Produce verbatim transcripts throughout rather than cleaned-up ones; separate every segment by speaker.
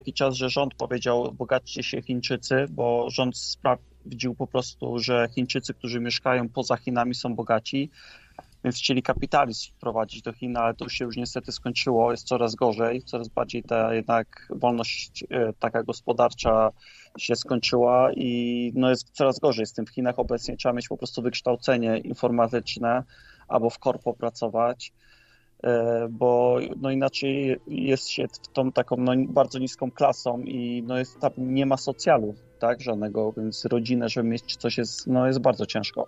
Speaker 1: taki czas, że rząd powiedział, bogaćcie się Chińczycy, bo rząd sprawdził po prostu, że Chińczycy, którzy mieszkają poza Chinami, są bogaci, więc chcieli kapitalizm wprowadzić do Chin, ale to się już niestety skończyło, jest coraz gorzej, coraz bardziej ta jednak wolność e, taka gospodarcza się skończyła i no jest coraz gorzej z tym. W Chinach obecnie trzeba mieć po prostu wykształcenie informatyczne albo w korpo pracować, e, bo no inaczej jest się w tą taką no, bardzo niską klasą i no jest, tam nie ma socjalu, tak, żadnego, więc rodzinę, żeby mieć coś jest, no jest bardzo ciężko.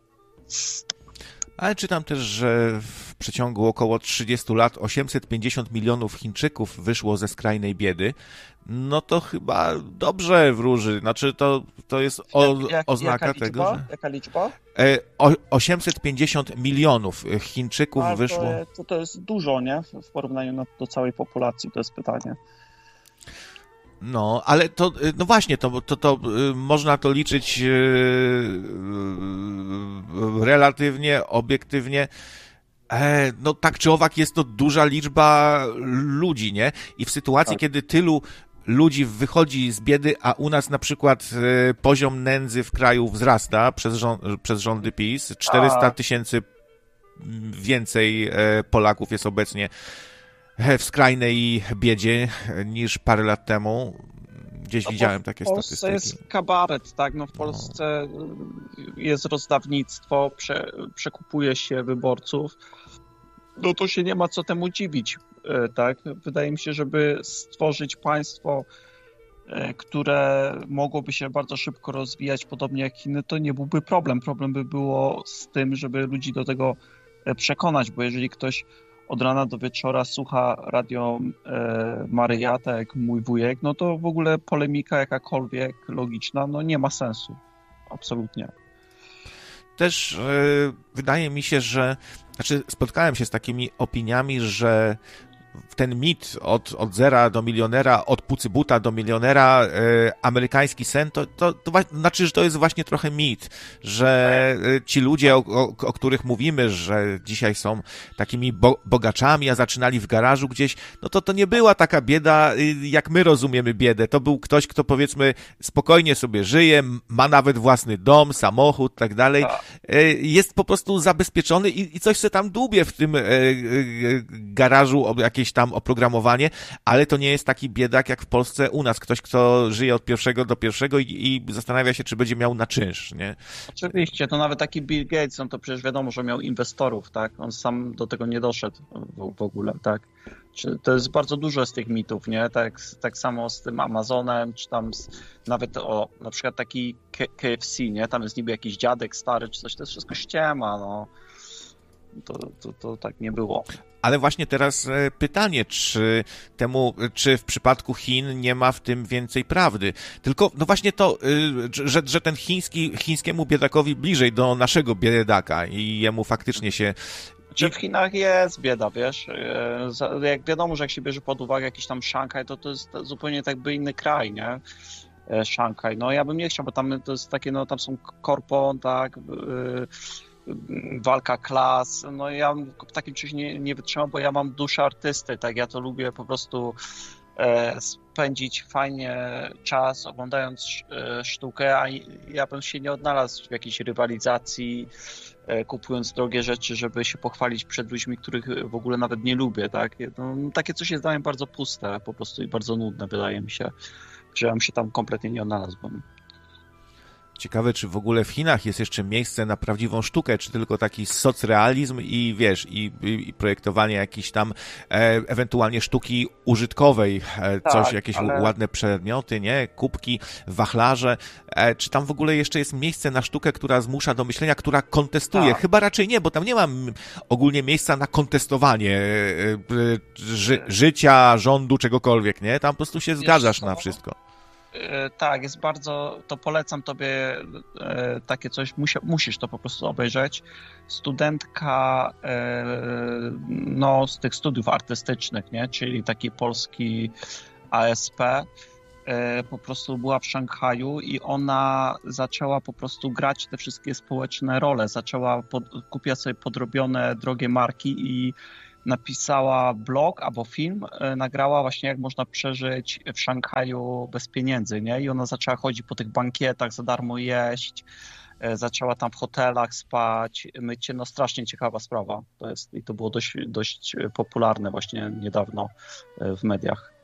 Speaker 2: Ale czytam też, że w przeciągu około trzydziestu lat osiemset pięćdziesiąt milionów Chińczyków wyszło ze skrajnej biedy. No to chyba dobrze wróży. Znaczy to, to jest o,
Speaker 1: jak, jak,
Speaker 2: oznaka
Speaker 1: jaka
Speaker 2: tego,
Speaker 1: liczba?
Speaker 2: że...
Speaker 1: Jaka liczba?
Speaker 2: E, o, osiemset pięćdziesiąt milionów Chińczyków
Speaker 1: Ale
Speaker 2: wyszło.
Speaker 1: To, to, to jest dużo, nie? W porównaniu do całej populacji, to jest pytanie.
Speaker 2: No, ale to, no właśnie, to, to, to można to liczyć relatywnie, obiektywnie. No tak czy owak jest to duża liczba ludzi, nie? I w sytuacji, tak. kiedy tylu ludzi wychodzi z biedy, a u nas na przykład poziom nędzy w kraju wzrasta przez, rząd, przez rządy PiS, czterysta tysięcy więcej Polaków jest obecnie w skrajnej biedzie niż parę lat temu. Gdzieś no widziałem takie statystyki. W Polsce
Speaker 1: jest kabaret, tak? No w Polsce no. jest rozdawnictwo, prze, przekupuje się wyborców. No to się nie ma co temu dziwić, tak? Wydaje mi się, żeby stworzyć państwo, które mogłoby się bardzo szybko rozwijać, podobnie jak Chiny, to nie byłby problem. Problem by było z tym, żeby ludzi do tego przekonać, bo jeżeli ktoś od rana do wieczora słucha radio e, Maryja, tak jak mój wujek, no to w ogóle polemika jakakolwiek logiczna, no nie ma sensu. Absolutnie.
Speaker 2: Też e, wydaje mi się, że znaczy spotkałem się z takimi opiniami, że ten mit od, od zera do milionera, od pucybuta do milionera, e, amerykański sen, to, to, to znaczy, że to jest właśnie trochę mit, że ci ludzie, o, o, o których mówimy, że dzisiaj są takimi bo, bogaczami, a zaczynali w garażu gdzieś, no to to nie była taka bieda, jak my rozumiemy biedę. To był ktoś, kto powiedzmy spokojnie sobie żyje, ma nawet własny dom, samochód, tak dalej. E, jest po prostu zabezpieczony i, i coś se tam dłubie w tym e, e, garażu o jakieś tam oprogramowanie, ale to nie jest taki biedak jak w Polsce u nas. Ktoś, kto żyje od pierwszego do pierwszego i, i zastanawia się, czy będzie miał na czynsz, nie?
Speaker 1: Oczywiście, to nawet taki Bill Gates, no to przecież wiadomo, że miał inwestorów, tak? On sam do tego nie doszedł w, w ogóle, tak? Czy to jest bardzo dużo z tych mitów, nie? Tak, tak samo z tym Amazonem, czy tam z, nawet o na przykład taki K F C, nie? Tam jest niby jakiś dziadek stary, czy coś, to jest wszystko ściema, no. To, to, to tak nie było.
Speaker 2: Ale właśnie teraz pytanie, czy temu, czy w przypadku Chin nie ma w tym więcej prawdy? Tylko, no właśnie to, że, że ten chiński, chińskiemu biedakowi bliżej do naszego biedaka i jemu faktycznie się...
Speaker 1: Czy w Chinach jest bieda, wiesz? Jak wiadomo, że jak się bierze pod uwagę jakiś tam Szanghaj, to to jest zupełnie tak by inny kraj, nie? Szanghaj. No ja bym nie chciał, bo tam to jest takie, no tam są korpo, tak... walka klas, no ja w takim czymś nie, nie wytrzymam, bo ja mam duszę artysty, tak, ja to lubię po prostu e, spędzić fajnie czas oglądając e, sztukę, a ja bym się nie odnalazł w jakiejś rywalizacji, e, kupując drogie rzeczy, żeby się pochwalić przed ludźmi, których w ogóle nawet nie lubię, tak, no, takie coś jest dla mnie bardzo puste po prostu i bardzo nudne, wydaje mi się, że ja bym się tam kompletnie nie odnalazłbym.
Speaker 2: Ciekawe, czy w ogóle w Chinach jest jeszcze miejsce na prawdziwą sztukę, czy tylko taki socrealizm i wiesz, i, i, i projektowanie jakiejś tam e, ewentualnie sztuki użytkowej, e, coś, tak, jakieś ale... ładne przedmioty, nie? Kubki, wachlarze. E, czy tam w ogóle jeszcze jest miejsce na sztukę, która zmusza do myślenia, która kontestuje? Tak. Chyba raczej nie, bo tam nie ma ogólnie miejsca na kontestowanie e, e, ży, życia, rządu, czegokolwiek, nie? Tam po prostu się zgadzasz na wszystko.
Speaker 1: Tak, jest bardzo, to polecam tobie e, takie coś, musi, musisz to po prostu obejrzeć. Studentka e, no, z tych studiów artystycznych, nie? Czyli taki polski A S P, e, po prostu była w Szanghaju i ona zaczęła po prostu grać te wszystkie społeczne role, zaczęła, pod, kupiła sobie podrobione drogie marki i napisała blog albo film, nagrała właśnie jak można przeżyć w Szanghaju bez pieniędzy, nie? I ona zaczęła chodzić po tych bankietach, za darmo jeść, zaczęła tam w hotelach spać, myć się, no strasznie ciekawa sprawa to jest i to było dość, dość popularne właśnie niedawno w mediach.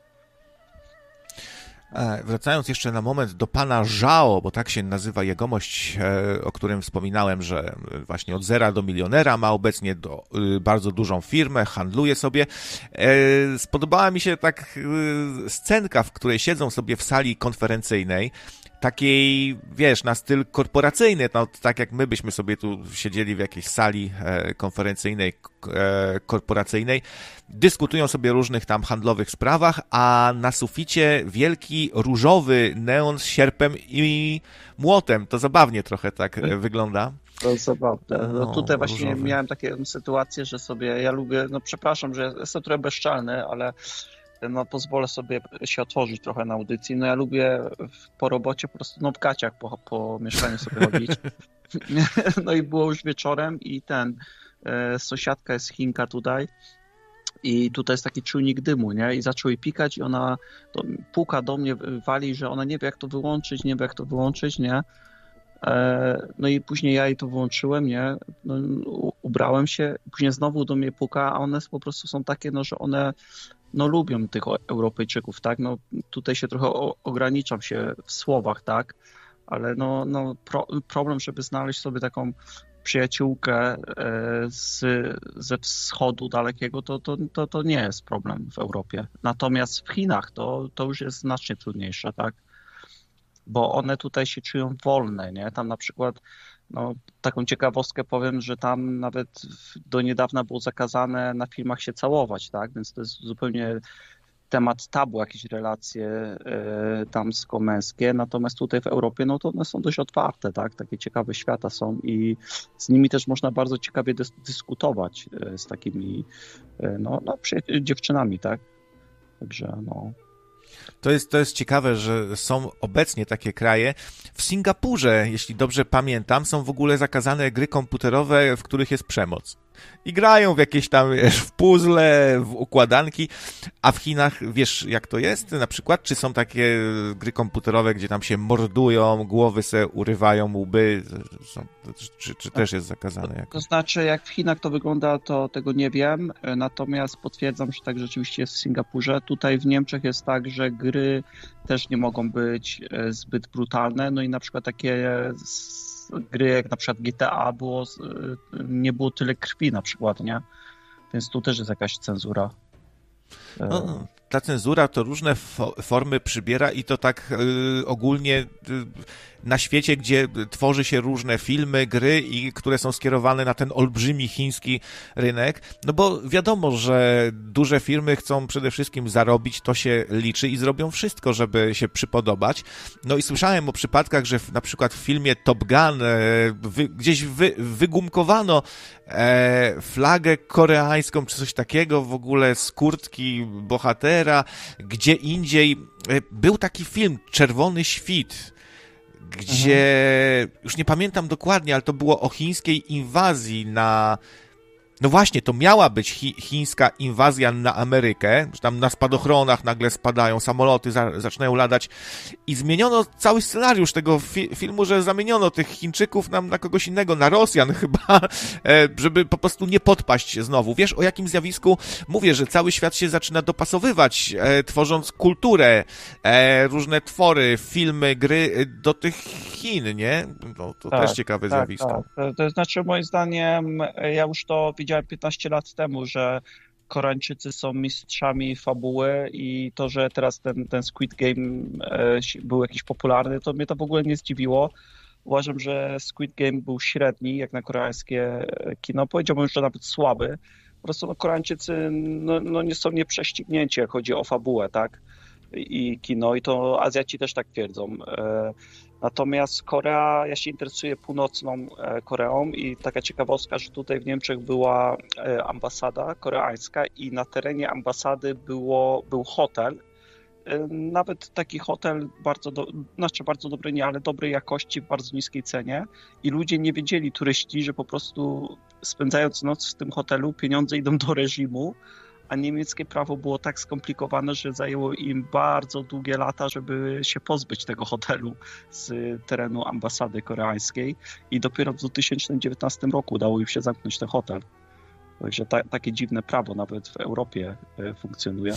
Speaker 2: Wracając jeszcze na moment do pana Zhao, bo tak się nazywa jegomość, o którym wspominałem, że właśnie od zera do milionera ma obecnie do, bardzo dużą firmę, handluje sobie. Spodobała mi się tak scenka, w której siedzą sobie w sali konferencyjnej, takiej, wiesz, na styl korporacyjny, no, tak jak my byśmy sobie tu siedzieli w jakiejś sali e, konferencyjnej, e, korporacyjnej, dyskutują sobie o różnych tam handlowych sprawach, a na suficie wielki różowy neon z sierpem i młotem. To zabawnie trochę tak e, wygląda.
Speaker 1: To zabawne. No,
Speaker 2: no,
Speaker 1: tutaj właśnie
Speaker 2: różowy.
Speaker 1: Miałem taką sytuację, że sobie, ja lubię, no przepraszam, że jestem trochę bezczelny, ale no pozwolę sobie się otworzyć trochę na audycji. No ja lubię po robocie po prostu no, w gaciach po, po mieszkaniu sobie chodzić. No i było już wieczorem i ten, e, sąsiadka jest Chinka tutaj i tutaj jest taki czujnik dymu, nie? I zaczął jej pikać i ona to, puka do mnie, wali, że ona nie wie jak to wyłączyć, nie wie jak to wyłączyć, nie? E, no i później ja jej to wyłączyłem, nie? No, ubrałem się, później znowu do mnie puka, a one po prostu są takie, no, że one no lubią tych Europejczyków, tak? No tutaj się trochę o, ograniczam się w słowach, tak? Ale no, no pro, problem, żeby znaleźć sobie taką przyjaciółkę e, z, ze wschodu dalekiego, to, to, to, to nie jest problem w Europie. Natomiast w Chinach to, to już jest znacznie trudniejsze, tak? Bo one tutaj się czują wolne, nie? Tam na przykład, no, taką ciekawostkę powiem, że tam nawet do niedawna było zakazane na filmach się całować, tak? Więc to jest zupełnie temat tabu, jakieś relacje e, damsko-męskie, natomiast tutaj w Europie, no to one są dość otwarte, tak? Takie ciekawe świata są i z nimi też można bardzo ciekawie dys- dyskutować e, z takimi, e, no, no przy- dziewczynami, tak? Także, no...
Speaker 2: To jest, to jest ciekawe, że są obecnie takie kraje. W Singapurze, jeśli dobrze pamiętam, są w ogóle zakazane gry komputerowe, w których jest przemoc. I grają w jakieś tam, wiesz, w puzzle, w układanki, a w Chinach, wiesz, jak to jest? Na przykład, czy są takie gry komputerowe, gdzie tam się mordują, głowy se urywają, łby, są, czy, czy też jest zakazane? Jakoś?
Speaker 1: To znaczy, jak w Chinach to wygląda, to tego nie wiem, natomiast potwierdzam, że tak rzeczywiście jest w Singapurze. Tutaj w Niemczech jest tak, że gry też nie mogą być zbyt brutalne, no i na przykład takie gry jak na przykład G T A było, nie było tyle krwi na przykład, nie? Więc tu też jest jakaś cenzura.
Speaker 2: No, ta cenzura to różne fo- formy przybiera i to tak y, ogólnie y, na świecie, gdzie tworzy się różne filmy, gry, i które są skierowane na ten olbrzymi chiński rynek, no bo wiadomo, że duże firmy chcą przede wszystkim zarobić, to się liczy i zrobią wszystko, żeby się przypodobać. No i słyszałem o przypadkach, że w, na przykład w filmie Top Gun e, wy, gdzieś wy, wygumkowano e, flagę koreańską, czy coś takiego, w ogóle z kurtki bohatera, gdzie indziej. E, był taki film Czerwony Świt, gdzie, mhm. już nie pamiętam dokładnie, ale to było o chińskiej inwazji na... No właśnie, to miała być chi- chińska inwazja na Amerykę, że tam na spadochronach nagle spadają, samoloty za- zaczynają latać i zmieniono cały scenariusz tego fi- filmu, że zamieniono tych Chińczyków na, na kogoś innego, na Rosjan chyba, e, żeby po prostu nie podpaść znowu. Wiesz, o jakim zjawisku mówię, że cały świat się zaczyna dopasowywać, e, tworząc kulturę, e, różne twory, filmy, gry e, do tych Chin, nie? No, to tak, też ciekawe
Speaker 1: tak,
Speaker 2: zjawisko.
Speaker 1: Tak. To znaczy, moim zdaniem, ja już to widziałem piętnaście lat temu, że Koreańczycy są mistrzami fabuły i to, że teraz ten, ten Squid Game e, był jakiś popularny, to mnie to w ogóle nie zdziwiło. Uważam, że Squid Game był średni, jak na koreańskie kino. Powiedziałbym, że nawet słaby. Po prostu no, Koreańczycy no, no, nie są nieprześcignięci, jak chodzi o fabułę, tak? I kino, i to Azjaci też tak twierdzą. Natomiast Korea, ja się interesuję północną Koreą i taka ciekawostka, że tutaj w Niemczech była ambasada koreańska i na terenie ambasady było, był hotel Nawet taki hotel bardzo, do, znaczy bardzo dobry, nie, ale dobrej jakości w bardzo niskiej cenie i ludzie nie wiedzieli, turyści, że po prostu spędzając noc w tym hotelu pieniądze idą do reżimu, a niemieckie prawo było tak skomplikowane, że zajęło im bardzo długie lata, żeby się pozbyć tego hotelu z terenu ambasady koreańskiej i dopiero w dwa tysiące dziewiętnastym roku udało im się zamknąć ten hotel. Także ta, takie dziwne prawo nawet w Europie funkcjonuje.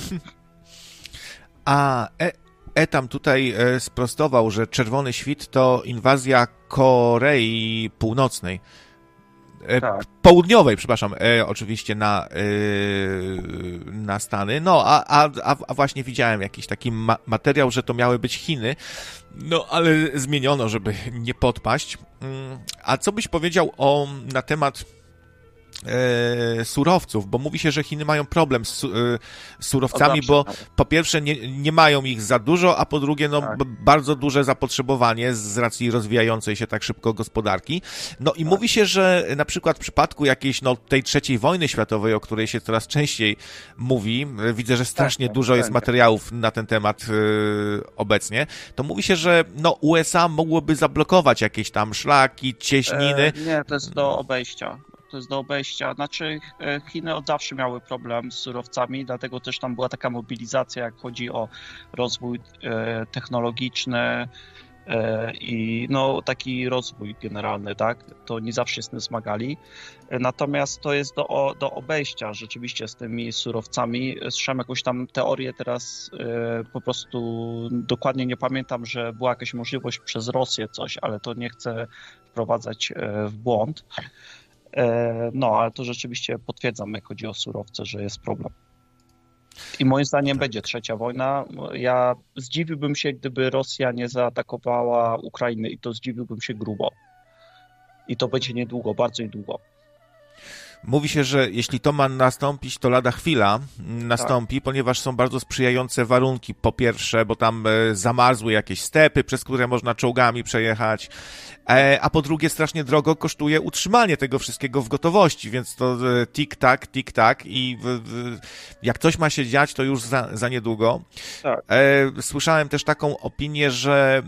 Speaker 2: A e, Etam tutaj e, sprostował, że Czerwony Świt to inwazja Korei Północnej. E,
Speaker 1: tak.
Speaker 2: Południowej, przepraszam, e, oczywiście na, e, na Stany. No, a, a, a właśnie widziałem jakiś taki ma- materiał, że to miały być Chiny. No, ale zmieniono, żeby nie podpaść. A co byś powiedział o, na temat E, surowców, bo mówi się, że Chiny mają problem z su, e, surowcami, bo po pierwsze nie, nie mają ich za dużo, a po drugie no, tak. b- bardzo duże zapotrzebowanie z racji rozwijającej się tak szybko gospodarki. No i tak. mówi się, że na przykład w przypadku jakiejś no, tej trzeciej wojny światowej, o której się coraz częściej mówi, widzę, że strasznie tak, dużo tak, jest materiałów na ten temat e, obecnie, to mówi się, że no, U S A mogłoby zablokować jakieś tam szlaki, cieśniny.
Speaker 1: E, nie, to jest do obejścia. To jest do obejścia. Znaczy Chiny od zawsze miały problem z surowcami, dlatego też tam była taka mobilizacja, jak chodzi o rozwój e, technologiczny e, i no, taki rozwój generalny, tak? To nie zawsze się z tym zmagali. Natomiast to jest do, do obejścia rzeczywiście z tymi surowcami. Słyszałem jakąś tam teorię teraz, e, po prostu dokładnie nie pamiętam, że była jakaś możliwość przez Rosję coś, ale to nie chcę wprowadzać e, w błąd. No, ale to rzeczywiście potwierdzam, jak chodzi o surowce, że jest problem. I moim zdaniem tak. będzie trzecia wojna. Ja zdziwiłbym się, gdyby Rosja nie zaatakowała Ukrainy i to zdziwiłbym się grubo. I to będzie niedługo, bardzo niedługo.
Speaker 2: Mówi się, że jeśli to ma nastąpić, to lada chwila nastąpi, tak. ponieważ są bardzo sprzyjające warunki. Po pierwsze, bo tam zamarzły jakieś stepy, przez które można czołgami przejechać, a po drugie strasznie drogo kosztuje utrzymanie tego wszystkiego w gotowości, więc to tik-tak, tik-tak i jak coś ma się dziać, to już za, za niedługo. Tak. Słyszałem też taką opinię, że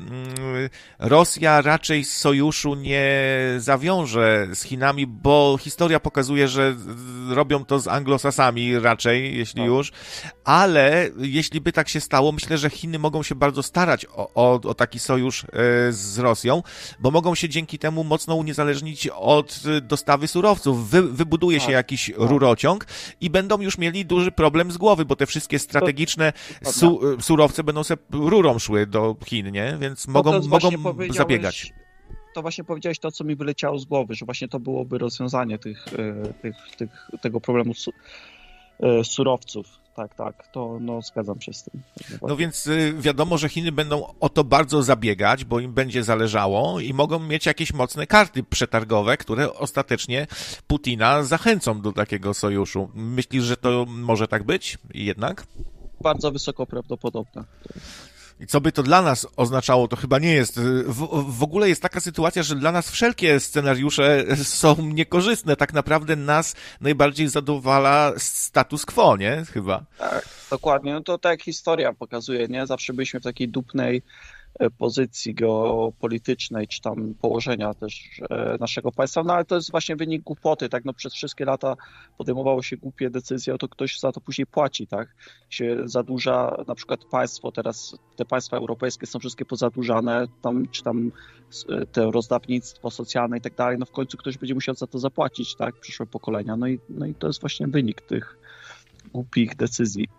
Speaker 2: Rosja raczej z sojuszu nie zawiąże z Chinami, bo historia pokazuje, że robią to z Anglosasami raczej, jeśli tak. już, ale jeśli by tak się stało, myślę, że Chiny mogą się bardzo starać o, o, o taki sojusz z Rosją, bo mogą się dzięki temu mocno uniezależnić od dostawy surowców. Wy, wybuduje tak. się jakiś rurociąg i będą już mieli duży problem z głowy, bo te wszystkie strategiczne su, surowce będą sobie rurą szły do Chin, nie? Więc mogą, no mogą zabiegać.
Speaker 1: To właśnie powiedziałeś to, co mi wyleciało z głowy, że właśnie to byłoby rozwiązanie tych, tych, tych, tego problemu su, surowców. Tak, tak, to no, zgadzam się z tym.
Speaker 2: No więc wiadomo, że Chiny będą o to bardzo zabiegać, bo im będzie zależało i mogą mieć jakieś mocne karty przetargowe, które ostatecznie Putina zachęcą do takiego sojuszu. Myślisz, że to może tak być jednak?
Speaker 1: Bardzo wysoko prawdopodobne.
Speaker 2: I co by to dla nas oznaczało, to chyba nie jest. W, w ogóle jest taka sytuacja, że dla nas wszelkie scenariusze są niekorzystne. Tak naprawdę nas najbardziej zadowala status quo, nie? Chyba.
Speaker 1: Tak, dokładnie. No to tak jak historia pokazuje, nie? Zawsze byliśmy w takiej dupnej pozycji geopolitycznej, czy tam położenia też naszego państwa, no ale to jest właśnie wynik głupoty, tak, no przez wszystkie lata podejmowało się głupie decyzje, to ktoś za to później płaci, tak, się zadłuża na przykład państwo, teraz te państwa europejskie są wszystkie pozadłużane, tam, czy tam te rozdawnictwo socjalne i tak dalej, no w końcu ktoś będzie musiał za to zapłacić, tak, przyszłe pokolenia, no i, no i to jest właśnie wynik tych głupich decyzji.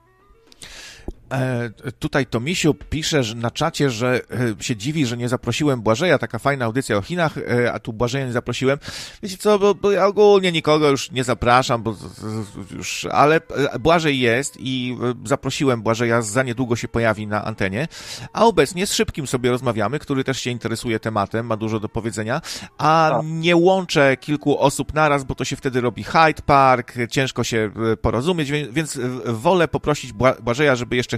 Speaker 2: E, tutaj Tomisiu pisze że na czacie, że e, się dziwi, że nie zaprosiłem Błażeja, taka fajna audycja o Chinach, e, a tu Błażeja nie zaprosiłem. Wiecie co, bo, bo ja ogólnie nikogo już nie zapraszam, bo już, ale Błażej jest i zaprosiłem Błażeja, za niedługo się pojawi na antenie, a obecnie z Szybkim sobie rozmawiamy, który też się interesuje tematem, ma dużo do powiedzenia, a tak. nie łączę kilku osób naraz, bo to się wtedy robi Hyde Park, ciężko się porozumieć, więc wolę poprosić Błażeja, żeby jeszcze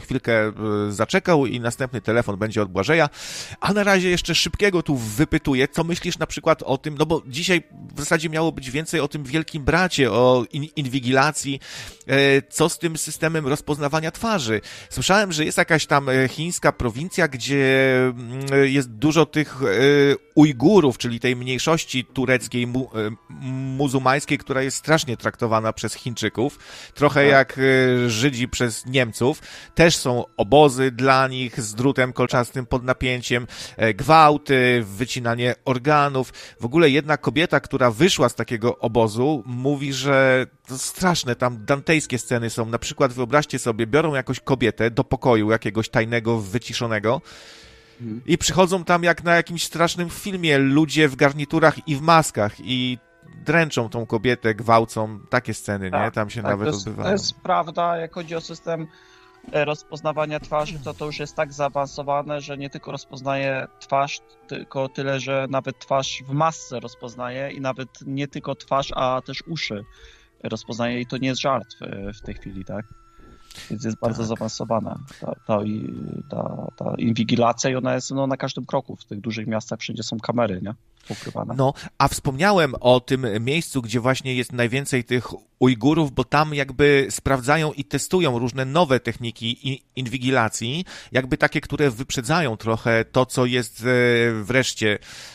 Speaker 2: chwilkę zaczekał i następny telefon będzie od Błażeja. A na razie jeszcze szybkiego tu wypytuję, co myślisz na przykład o tym, no bo dzisiaj w zasadzie miało być więcej o tym Wielkim Bracie, o in- inwigilacji, co z tym systemem rozpoznawania twarzy. Słyszałem, że jest jakaś tam chińska prowincja, gdzie jest dużo tych Ujgurów, czyli tej mniejszości tureckiej, mu, muzułmańskiej, która jest strasznie traktowana przez Chińczyków, trochę jak Żydzi przez Niemców. Też są obozy dla nich z drutem kolczastym pod napięciem, gwałty, wycinanie organów. W ogóle jedna kobieta, która wyszła z takiego obozu, mówi, że to straszne, tam dantejskie sceny są. Na przykład wyobraźcie sobie, biorą jakąś kobietę do pokoju jakiegoś tajnego, wyciszonego i przychodzą tam jak na jakimś strasznym filmie ludzie w garniturach i w maskach i dręczą tą kobietę, gwałcą. Takie sceny, tak, nie? Tam się tak, nawet
Speaker 1: to jest,
Speaker 2: odbywają.
Speaker 1: To jest prawda, jak chodzi o system rozpoznawania twarzy, to to już jest tak zaawansowane, że nie tylko rozpoznaje twarz, tylko tyle, że nawet twarz w masce rozpoznaje i nawet nie tylko twarz, a też uszy rozpoznaje i to nie jest żart w, w tej chwili, tak? Więc jest bardzo tak zaawansowana ta, ta, ta, ta inwigilacja i ona jest no, na każdym kroku. W tych dużych miastach wszędzie są kamery, nie? Ukrywane.
Speaker 2: No, a wspomniałem o tym miejscu, gdzie właśnie jest najwięcej tych Ujgurów, bo tam jakby sprawdzają i testują różne nowe techniki inwigilacji, jakby takie, które wyprzedzają trochę to, co jest wreszcie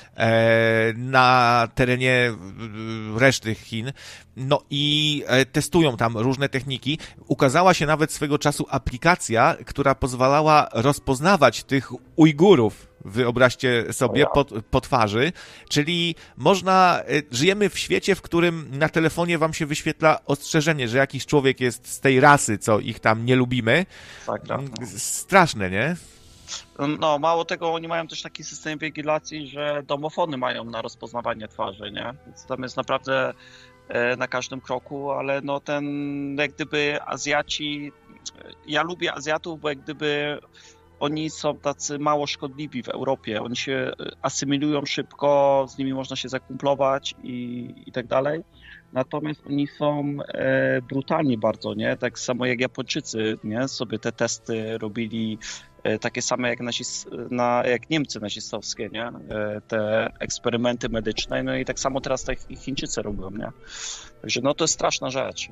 Speaker 2: na terenie reszty Chin. No i testują tam różne techniki. Ukazała się nawet swego czasu aplikacja, która pozwalała rozpoznawać tych Ujgurów, wyobraźcie sobie, po, po twarzy, czyli można, żyjemy w świecie, w którym na telefonie wam się wyświetla ostrzeżenie, że jakiś człowiek jest z tej rasy, co ich tam nie lubimy.
Speaker 1: Tak, tak.
Speaker 2: Straszne, nie?
Speaker 1: No, mało tego, oni mają też taki system inwigilacji, że domofony mają na rozpoznawanie twarzy, nie? Więc tam jest naprawdę na każdym kroku, ale no ten, jak gdyby Azjaci, ja lubię Azjatów, bo jak gdyby oni są tacy mało szkodliwi w Europie, oni się asymilują szybko, z nimi można się zakumplować i, i tak dalej. Natomiast oni są e, brutalni bardzo, nie? Tak samo jak Japończycy, nie? Sobie te testy robili e, takie same jak, nazis, na, jak Niemcy nazistowskie, nie? E, te eksperymenty medyczne, no i tak samo teraz te Chińczycy robią, nie? Także no to jest straszna rzecz.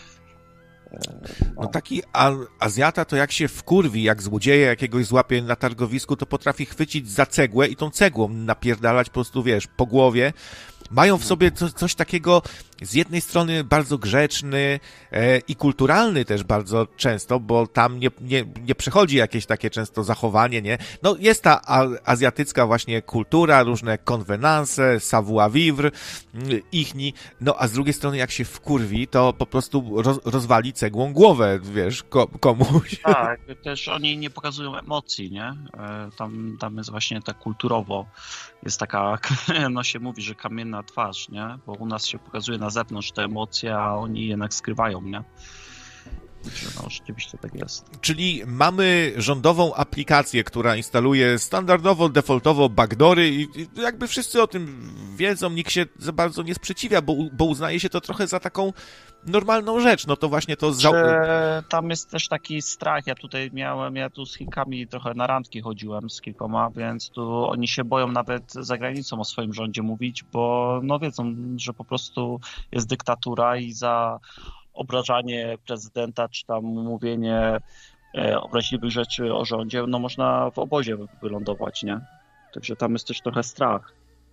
Speaker 2: No taki Azjata to jak się wkurwi, jak złodzieje jakiegoś złapie na targowisku, to potrafi chwycić za cegłę i tą cegłą napierdalać po prostu, wiesz, po głowie. Mają w sobie co, coś takiego z jednej strony bardzo grzeczny e, i kulturalny też bardzo często, bo tam nie, nie, nie przechodzi jakieś takie często zachowanie, nie? No jest ta a, azjatycka właśnie kultura, różne konwenanse, savoir-vivre, ichni, no a z drugiej strony jak się wkurwi, to po prostu roz, rozwali cegłą głowę, wiesz, ko, komuś.
Speaker 1: Tak, też oni nie pokazują emocji, nie? Tam, tam jest właśnie tak kulturowo, jest taka, no się mówi, że kamienna twarz, nie? Bo u nas się pokazuje na zewnątrz te emocje, a oni jednak skrywają, nie? Także no, rzeczywiście tak jest.
Speaker 2: Czyli mamy rządową aplikację, która instaluje standardowo, defaultowo backdoory i jakby wszyscy o tym wiedzą, nikt się za bardzo nie sprzeciwia, bo, bo uznaje się to trochę za taką normalną rzecz, no to właśnie to... Za...
Speaker 1: Tam jest też taki strach, ja tutaj miałem, ja tu z Chinkami trochę na randki chodziłem z kilkoma, więc tu oni się boją nawet za granicą o swoim rządzie mówić, bo no wiedzą, że po prostu jest dyktatura i za obrażanie prezydenta, czy tam mówienie e, obraźliwych rzeczy o rządzie, no można w obozie wylądować, nie? Także tam jest też trochę strach.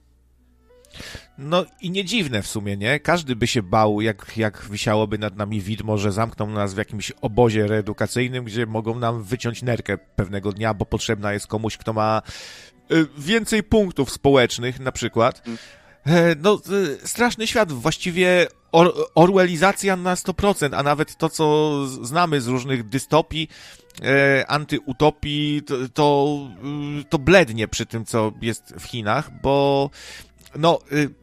Speaker 2: No i nie dziwne w sumie, nie? Każdy by się bał, jak, jak wisiałoby nad nami widmo, że zamkną nas w jakimś obozie reedukacyjnym, gdzie mogą nam wyciąć nerkę pewnego dnia, bo potrzebna jest komuś, kto ma y, więcej punktów społecznych na przykład. E, no, y, straszny świat, właściwie or, orwellizacja na sto procent, a nawet to, co znamy z różnych dystopii, e, antyutopii, to, to, y, to blednie przy tym, co jest w Chinach, bo no, y,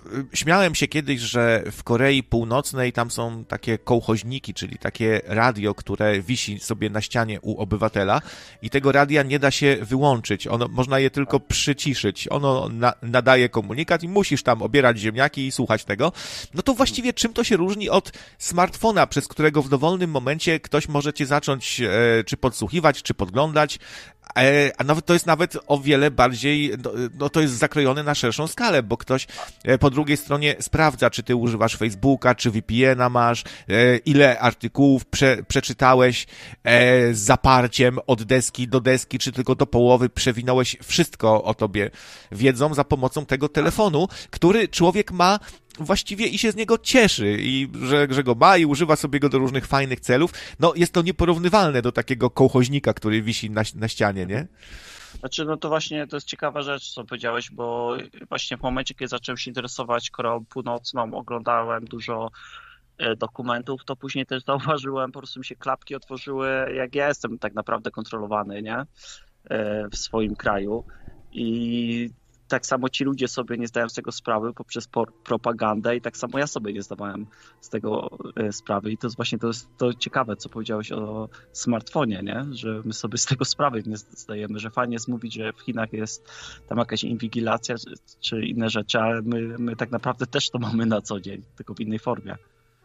Speaker 2: śmiałem się kiedyś, że w Korei Północnej tam są takie kołchoźniki, czyli takie radio, które wisi sobie na ścianie u obywatela i tego radia nie da się wyłączyć. Ono, można je tylko przyciszyć. Ono na, nadaje komunikat i musisz tam obierać ziemniaki i słuchać tego. No to właściwie czym to się różni od smartfona, przez którego w dowolnym momencie ktoś może cię zacząć e, czy podsłuchiwać, czy podglądać, e, a nawet to jest nawet o wiele bardziej, no, no to jest zakrojone na szerszą skalę, bo ktoś e, po drugiej stronie sprawdza, czy ty używasz Facebooka, czy V P N a masz, e, ile artykułów prze, przeczytałeś e, z zaparciem od deski do deski, czy tylko do połowy przewinąłeś, wszystko o tobie wiedzą za pomocą tego telefonu, który człowiek ma właściwie i się z niego cieszy, i że, że go ma i używa sobie go do różnych fajnych celów. No jest to nieporównywalne do takiego kołchoźnika, który wisi na, na ścianie, nie?
Speaker 1: Znaczy, no to właśnie to jest ciekawa rzecz, co powiedziałeś, bo właśnie w momencie, kiedy zacząłem się interesować Koreą Północną, oglądałem dużo dokumentów, to później też zauważyłem, po prostu mi się klapki otworzyły, jak ja jestem tak naprawdę kontrolowany, nie? W swoim kraju. I tak samo ci ludzie sobie nie zdają z tego sprawy poprzez propagandę i tak samo ja sobie nie zdawałem z tego sprawy. I to jest właśnie to, jest to ciekawe, co powiedziałeś o smartfonie, nie? Że my sobie z tego sprawy nie zdajemy, że fajnie jest mówić, że w Chinach jest tam jakaś inwigilacja czy, czy inne rzeczy, ale my, my tak naprawdę też to mamy na co dzień, tylko w innej formie.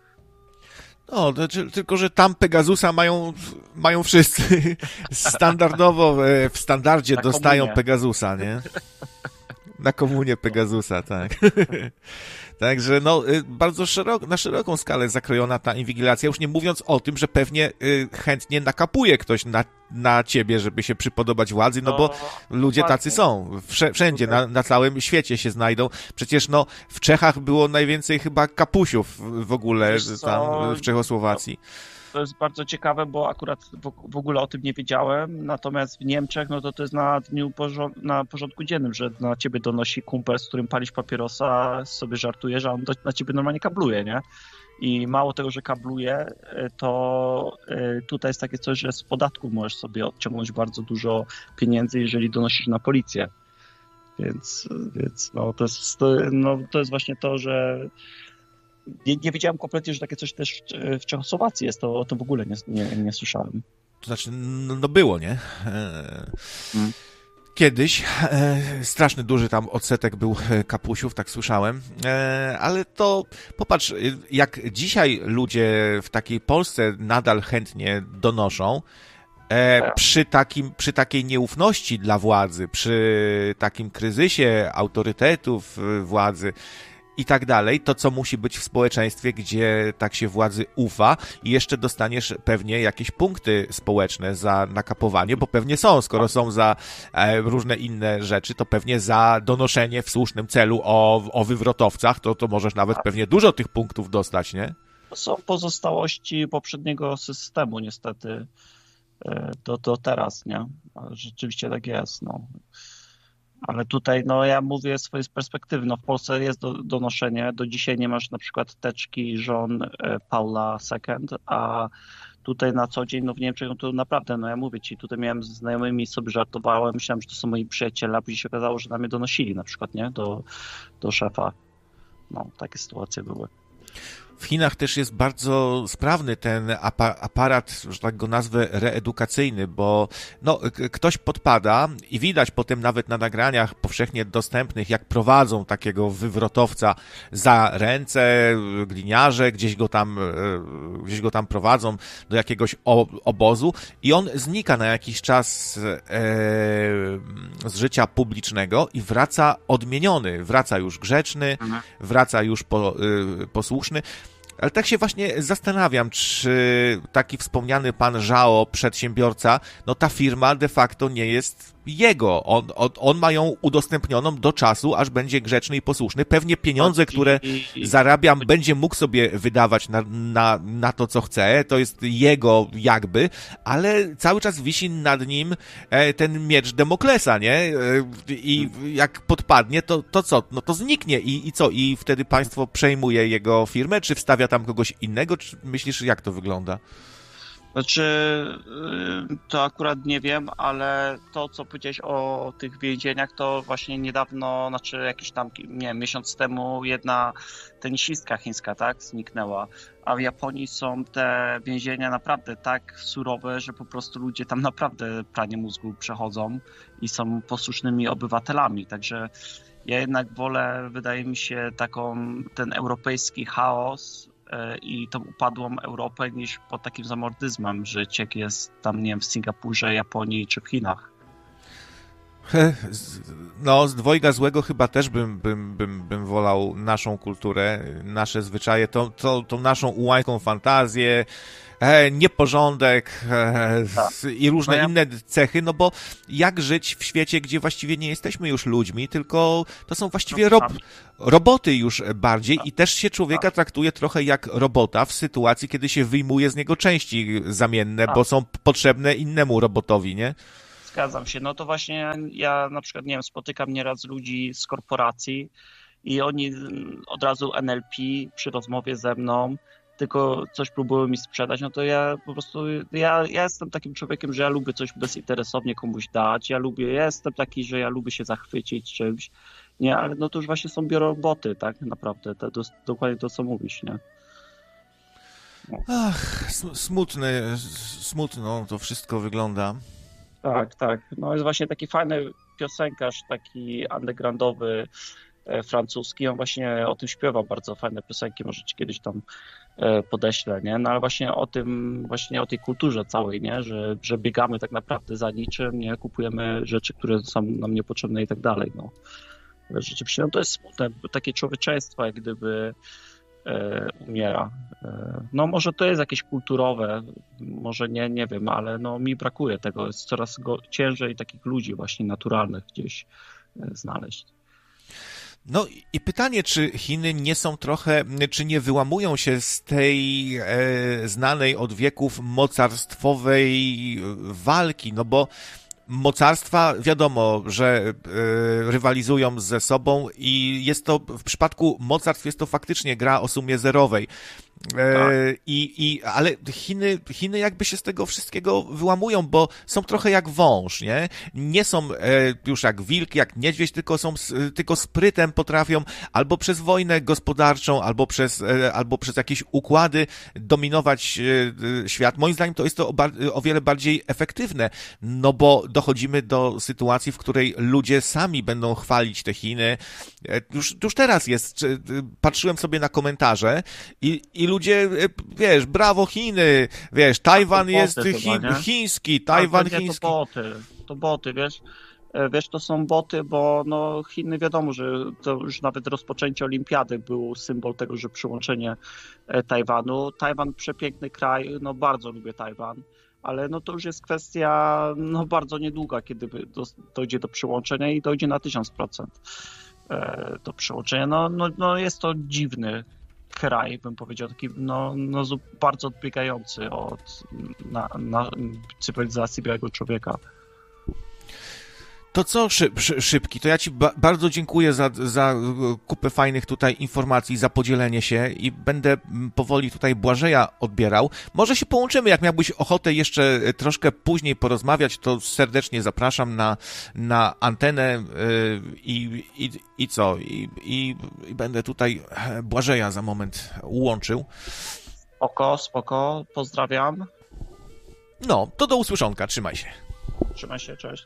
Speaker 2: No, to, tylko że tam Pegasusa mają, mają wszyscy. Standardowo w standardzie na dostają komunie. Pegasusa, nie? Na komunie Pegasusa, tak. Także no, bardzo szeroko, na szeroką skalę zakrojona ta inwigilacja, już nie mówiąc o tym, że pewnie chętnie nakapuje ktoś na, na ciebie, żeby się przypodobać władzy, no bo ludzie tacy są. Wszędzie, na, na całym świecie się znajdą. Przecież no, w Czechach było najwięcej chyba kapusiów w ogóle tam w Czechosłowacji.
Speaker 1: To jest bardzo ciekawe, bo akurat w ogóle o tym nie wiedziałem, natomiast w Niemczech, no to to jest na dniu, na porządku dziennym, że na ciebie donosi kumpel, z którym palisz papierosa, sobie żartuje, że on do, na ciebie normalnie kabluje, nie? I mało tego, że kabluje, to tutaj jest takie coś, że z podatku możesz sobie odciągnąć bardzo dużo pieniędzy, jeżeli donosisz na policję. Więc, więc no, to jest, no, to jest właśnie to, że Nie, nie wiedziałem kompletnie, że takie coś też w Czechosłowacji jest, to o tym w ogóle nie, nie, nie słyszałem.
Speaker 2: To znaczy, no, no było, nie? E, hmm. Kiedyś e, straszny duży tam odsetek był kapusiów, tak słyszałem, e, ale to popatrz, jak dzisiaj ludzie w takiej Polsce nadal chętnie donoszą, E, przy, takim, przy takiej nieufności dla władzy, przy takim kryzysie autorytetów władzy i tak dalej, to co musi być w społeczeństwie, gdzie tak się władzy ufa i jeszcze dostaniesz pewnie jakieś punkty społeczne za nakapowanie, bo pewnie są, skoro są za e, różne inne rzeczy, to pewnie za donoszenie w słusznym celu o, o wywrotowcach, to, to możesz nawet pewnie dużo tych punktów dostać, nie?
Speaker 1: To są pozostałości poprzedniego systemu niestety do, do teraz, nie? Rzeczywiście tak jest, no. Ale tutaj, no ja mówię z swojej perspektywy, no w Polsce jest do, donoszenie, do dzisiaj nie masz na przykład teczki żon Paula Second, a tutaj na co dzień, no w Niemczech, no to naprawdę, no ja mówię ci, tutaj miałem z znajomymi, sobie żartowałem, myślałem, że to są moi przyjaciele, a później się okazało, że na mnie donosili na przykład, nie, do, do szefa. No, takie sytuacje były.
Speaker 2: W Chinach też jest bardzo sprawny ten aparat, że tak go nazwę, reedukacyjny, bo no, ktoś podpada i widać potem nawet na nagraniach powszechnie dostępnych, jak prowadzą takiego wywrotowca za ręce, gliniarze, gdzieś go tam, gdzieś go tam prowadzą do jakiegoś obozu i on znika na jakiś czas e, z życia publicznego i wraca odmieniony, wraca już grzeczny, mhm. wraca już po, e, posłuszny. Ale tak się właśnie zastanawiam, czy taki wspomniany pan Zhao, przedsiębiorca, no ta firma de facto nie jest jego. On, on, on ma ją udostępnioną do czasu, aż będzie grzeczny i posłuszny. Pewnie pieniądze, które zarabiam, będzie mógł sobie wydawać na, na, na to, co chce. To jest jego jakby, ale cały czas wisi nad nim ten miecz Demoklesa, nie? I jak podpadnie, to, to co? No to zniknie. I, i co? I wtedy państwo przejmuje jego firmę? Czy wstawia tam kogoś innego? Czy myślisz, jak to wygląda?
Speaker 1: Znaczy, to akurat nie wiem, ale to, co powiedziałeś o tych więzieniach, to właśnie niedawno, znaczy jakiś tam, nie wiem, miesiąc temu jedna tenisistka chińska, tak, zniknęła, a w Japonii są te więzienia naprawdę tak surowe, że po prostu ludzie tam naprawdę pranie mózgu przechodzą i są posłusznymi obywatelami, także ja jednak wolę, wydaje mi się, taką, ten europejski chaos i tą upadłą Europę niż pod takim zamordyzmem żyć, jak jest tam, nie wiem, w Singapurze, Japonii czy w Chinach.
Speaker 2: No, z dwojga złego chyba też bym, bym, bym, bym wolał naszą kulturę, nasze zwyczaje, tą, tą, tą naszą ułańską fantazję, e, nieporządek e,
Speaker 1: Tak.
Speaker 2: i różne
Speaker 1: no ja...
Speaker 2: inne cechy, no bo jak żyć w świecie, gdzie właściwie nie jesteśmy już ludźmi, tylko to są właściwie rob, roboty już bardziej tak. I też się człowieka tak. traktuje trochę jak robota w sytuacji, kiedy się wyjmuje z niego części zamienne, tak. bo są potrzebne innemu robotowi, nie?
Speaker 1: Zgadzam się. No to właśnie ja na przykład, nie wiem, spotykam nieraz ludzi z korporacji i oni od razu N L P przy rozmowie ze mną tylko coś próbują mi sprzedać, no to ja po prostu, ja, ja jestem takim człowiekiem, że ja lubię coś bezinteresownie komuś dać, ja lubię, ja jestem taki, że ja lubię się zachwycić czymś, nie, ale no to już właśnie są bioroboty, tak, naprawdę, to, to, dokładnie to, co mówisz, nie.
Speaker 2: No. Ach, smutne, smutno to wszystko wygląda.
Speaker 1: Tak, tak. No jest właśnie taki fajny piosenkarz, taki undergroundowy, e, francuski. On właśnie o tym śpiewa bardzo fajne piosenki, może ci kiedyś tam e, podeślę, nie? No ale właśnie o tym, właśnie o tej kulturze całej, nie? Że, że biegamy tak naprawdę za niczym, nie? Kupujemy rzeczy, które są nam niepotrzebne i tak dalej, no. Ale rzeczywiście, no to jest smutne, takie człowieczeństwo jak gdyby e, umiera. E, no może to jest jakieś kulturowe, może nie, nie wiem, ale no mi brakuje tego, jest coraz go, ciężej takich ludzi właśnie naturalnych gdzieś e, znaleźć.
Speaker 2: No i pytanie, czy Chiny nie są trochę, czy nie wyłamują się z tej e, znanej od wieków mocarstwowej walki, no bo mocarstwa, wiadomo, że y, rywalizują ze sobą i jest to, w przypadku mocarstw jest to faktycznie gra o sumie zerowej.
Speaker 1: Tak.
Speaker 2: I, i, ale Chiny, Chiny jakby się z tego wszystkiego wyłamują, bo są trochę jak wąż, nie? Nie są e, już jak wilk, jak niedźwiedź, tylko są, tylko sprytem potrafią albo przez wojnę gospodarczą, albo przez, e, albo przez jakieś układy dominować e, świat. Moim zdaniem to jest to o, o wiele bardziej efektywne, no bo dochodzimy do sytuacji, w której ludzie sami będą chwalić te Chiny. E, już, już teraz jest, patrzyłem sobie na komentarze i, i ludzie, wiesz, brawo Chiny, wiesz, Tajwan
Speaker 1: boty
Speaker 2: jest
Speaker 1: chyba,
Speaker 2: chi,
Speaker 1: nie?
Speaker 2: chiński, Tajwan
Speaker 1: to nie,
Speaker 2: chiński.
Speaker 1: To boty, to boty, wiesz, wiesz, to są boty, bo no Chiny wiadomo, że to już nawet rozpoczęcie olimpiady był symbol tego, że przyłączenie Tajwanu. Tajwan przepiękny kraj, no bardzo lubię Tajwan, ale no to już jest kwestia no bardzo niedługa, kiedy do, dojdzie do przyłączenia i dojdzie na tysiąc procent do przyłączenia. No, no, no jest to dziwny kraj, bym powiedział, taki no, no bardzo odbiegający od na, na cywilizacji białego człowieka.
Speaker 2: To co, szyb, Szybki, to ja ci ba- bardzo dziękuję za, za kupę fajnych tutaj informacji, za podzielenie się i będę powoli tutaj Błażeja odbierał. Może się połączymy, jak miałbyś ochotę jeszcze troszkę później porozmawiać, to serdecznie zapraszam na, na antenę i, i, i co, i, i, i będę tutaj Błażeja za moment łączył.
Speaker 1: Spoko, spoko, pozdrawiam.
Speaker 2: No, to do usłyszonka, trzymaj się.
Speaker 1: Trzymaj się, cześć.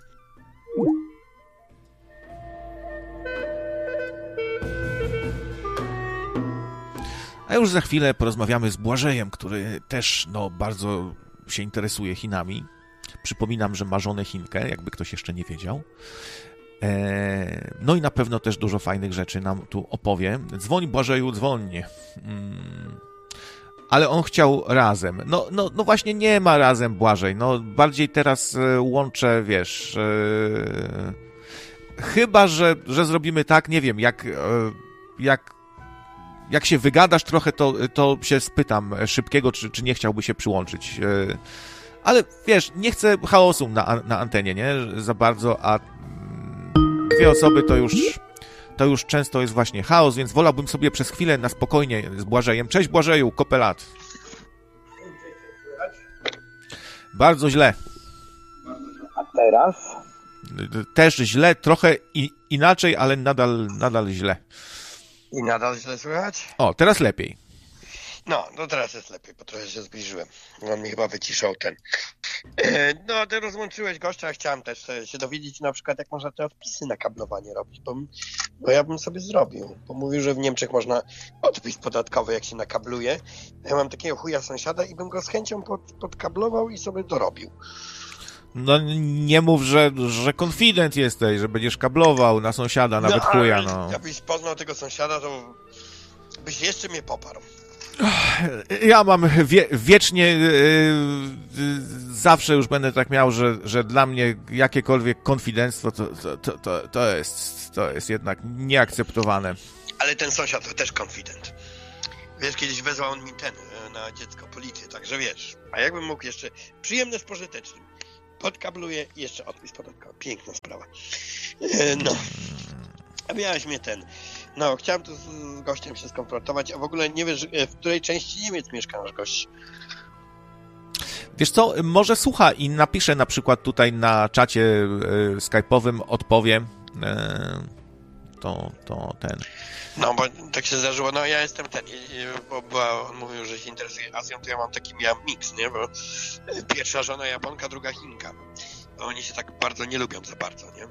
Speaker 2: A już za chwilę porozmawiamy z Błażejem, który też no, bardzo się interesuje Chinami. Przypominam, że ma żonę Chinkę, jakby ktoś jeszcze nie wiedział. Eee, no i na pewno też dużo fajnych rzeczy nam tu opowie. Dzwoń, Błażeju, dzwoń. Hmm. Ale on chciał razem. No, no, no właśnie nie ma razem, Błażej. No bardziej teraz e, łączę, wiesz... E, chyba, że, że zrobimy tak, nie wiem, jak... E, jak Jak się wygadasz trochę, to, to się spytam Szybkiego, czy, czy nie chciałby się przyłączyć. Ale wiesz, nie chcę chaosu na, na antenie, nie? Za bardzo, a dwie osoby to już, to już często jest właśnie chaos, więc wolałbym sobie przez chwilę na spokojnie z Błażejem. Cześć Błażeju, kopę lat. Bardzo źle.
Speaker 3: A teraz?
Speaker 2: Też źle, trochę i, inaczej, ale nadal, nadal źle.
Speaker 4: I nadal źle słychać?
Speaker 2: O, teraz lepiej.
Speaker 4: No, no teraz jest lepiej, bo trochę się zbliżyłem. On mi chyba wyciszał ten. No, ty rozłączyłeś gościa, chciałem też się dowiedzieć na przykład, jak można te odpisy na kablowanie robić, bo, bo ja bym sobie zrobił. Bo mówił, że w Niemczech można odpis podatkowy, jak się nakabluje. Ja mam takiego chuja sąsiada i bym go z chęcią pod, podkablował i sobie dorobił.
Speaker 2: No nie mów, że, że confident jesteś, że będziesz kablował na sąsiada, nawet
Speaker 4: no,
Speaker 2: chuja, no.
Speaker 4: Jakbyś poznał tego sąsiada, to byś jeszcze mnie poparł.
Speaker 2: Ja mam wie, wiecznie, yy, zawsze już będę tak miał, że, że dla mnie jakiekolwiek konfidenctwo to, to, to, to, to, jest, to jest jednak nieakceptowane.
Speaker 4: Ale ten sąsiad to też konfident. Wiesz, kiedyś wezwał on mi ten na dziecko policję, także wiesz. A jakbym mógł jeszcze przyjemne z pożytecznym. Podkabluję i jeszcze odpis podatkowy. Piękna sprawa. No. A miałeś mnie ten. No, chciałem tu z gościem się skonfrontować, a w ogóle nie wiesz, w której części Niemiec mieszka nasz gość.
Speaker 2: Wiesz co, może słucha i napisze na przykład tutaj na czacie y, skype'owym, odpowie. Y, to, to ten.
Speaker 4: No, bo tak się zdarzyło, no ja jestem ten, bo, bo on mówił, że się interesuje Azją, to ja mam taki miałem miks, nie, bo pierwsza żona Japonka, druga Chinka. Bo oni się tak bardzo nie lubią za bardzo, nie?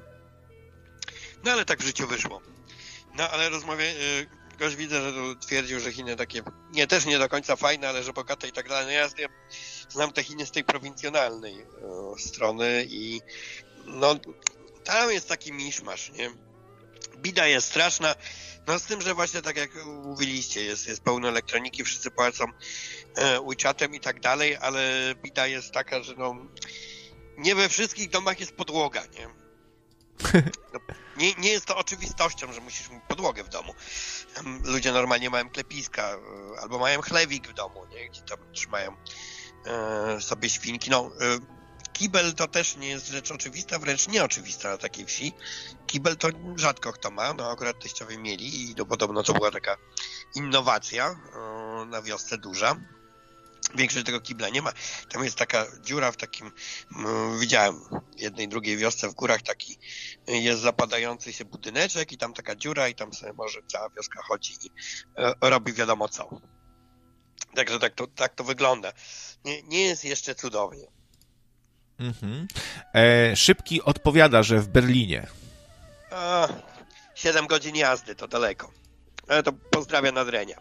Speaker 4: No ale tak w życiu wyszło. No ale rozmawiam, gość widzę, że tu twierdził, że Chiny takie, nie, też nie do końca fajne, ale że bogate i tak dalej. No ja znam, znam te Chiny z tej prowincjonalnej o, strony i no tam jest taki miszmasz, nie? Bida jest straszna, no z tym, że właśnie tak jak mówiliście, jest, jest pełno elektroniki, wszyscy płacą e, WeChatem i tak dalej, ale bida jest taka, że no nie we wszystkich domach jest podłoga, nie? No, nie, nie jest to oczywistością, że musisz mieć podłogę w domu. Ludzie normalnie mają klepiska albo mają chlewik w domu, nie? Gdzie tam trzymają e, sobie świnki. No, e, kibel to też nie jest rzecz oczywista, wręcz nieoczywista na takiej wsi. Kibel to rzadko kto ma, no akurat teściowie mieli i to podobno to była taka innowacja e, na wiosce duża. Większość tego kibla nie ma. Tam jest taka dziura w takim, m, widziałem w jednej, drugiej wiosce w górach taki jest zapadający się budyneczek i tam taka dziura i tam sobie może cała wioska chodzi i e, robi wiadomo co. Także tak to, tak to wygląda. Nie, nie jest jeszcze cudownie.
Speaker 2: Mhm. E, Szybki odpowiada, że w Berlinie.
Speaker 4: A, siedem godzin jazdy, to daleko. Ale to pozdrawiam Nadrenia.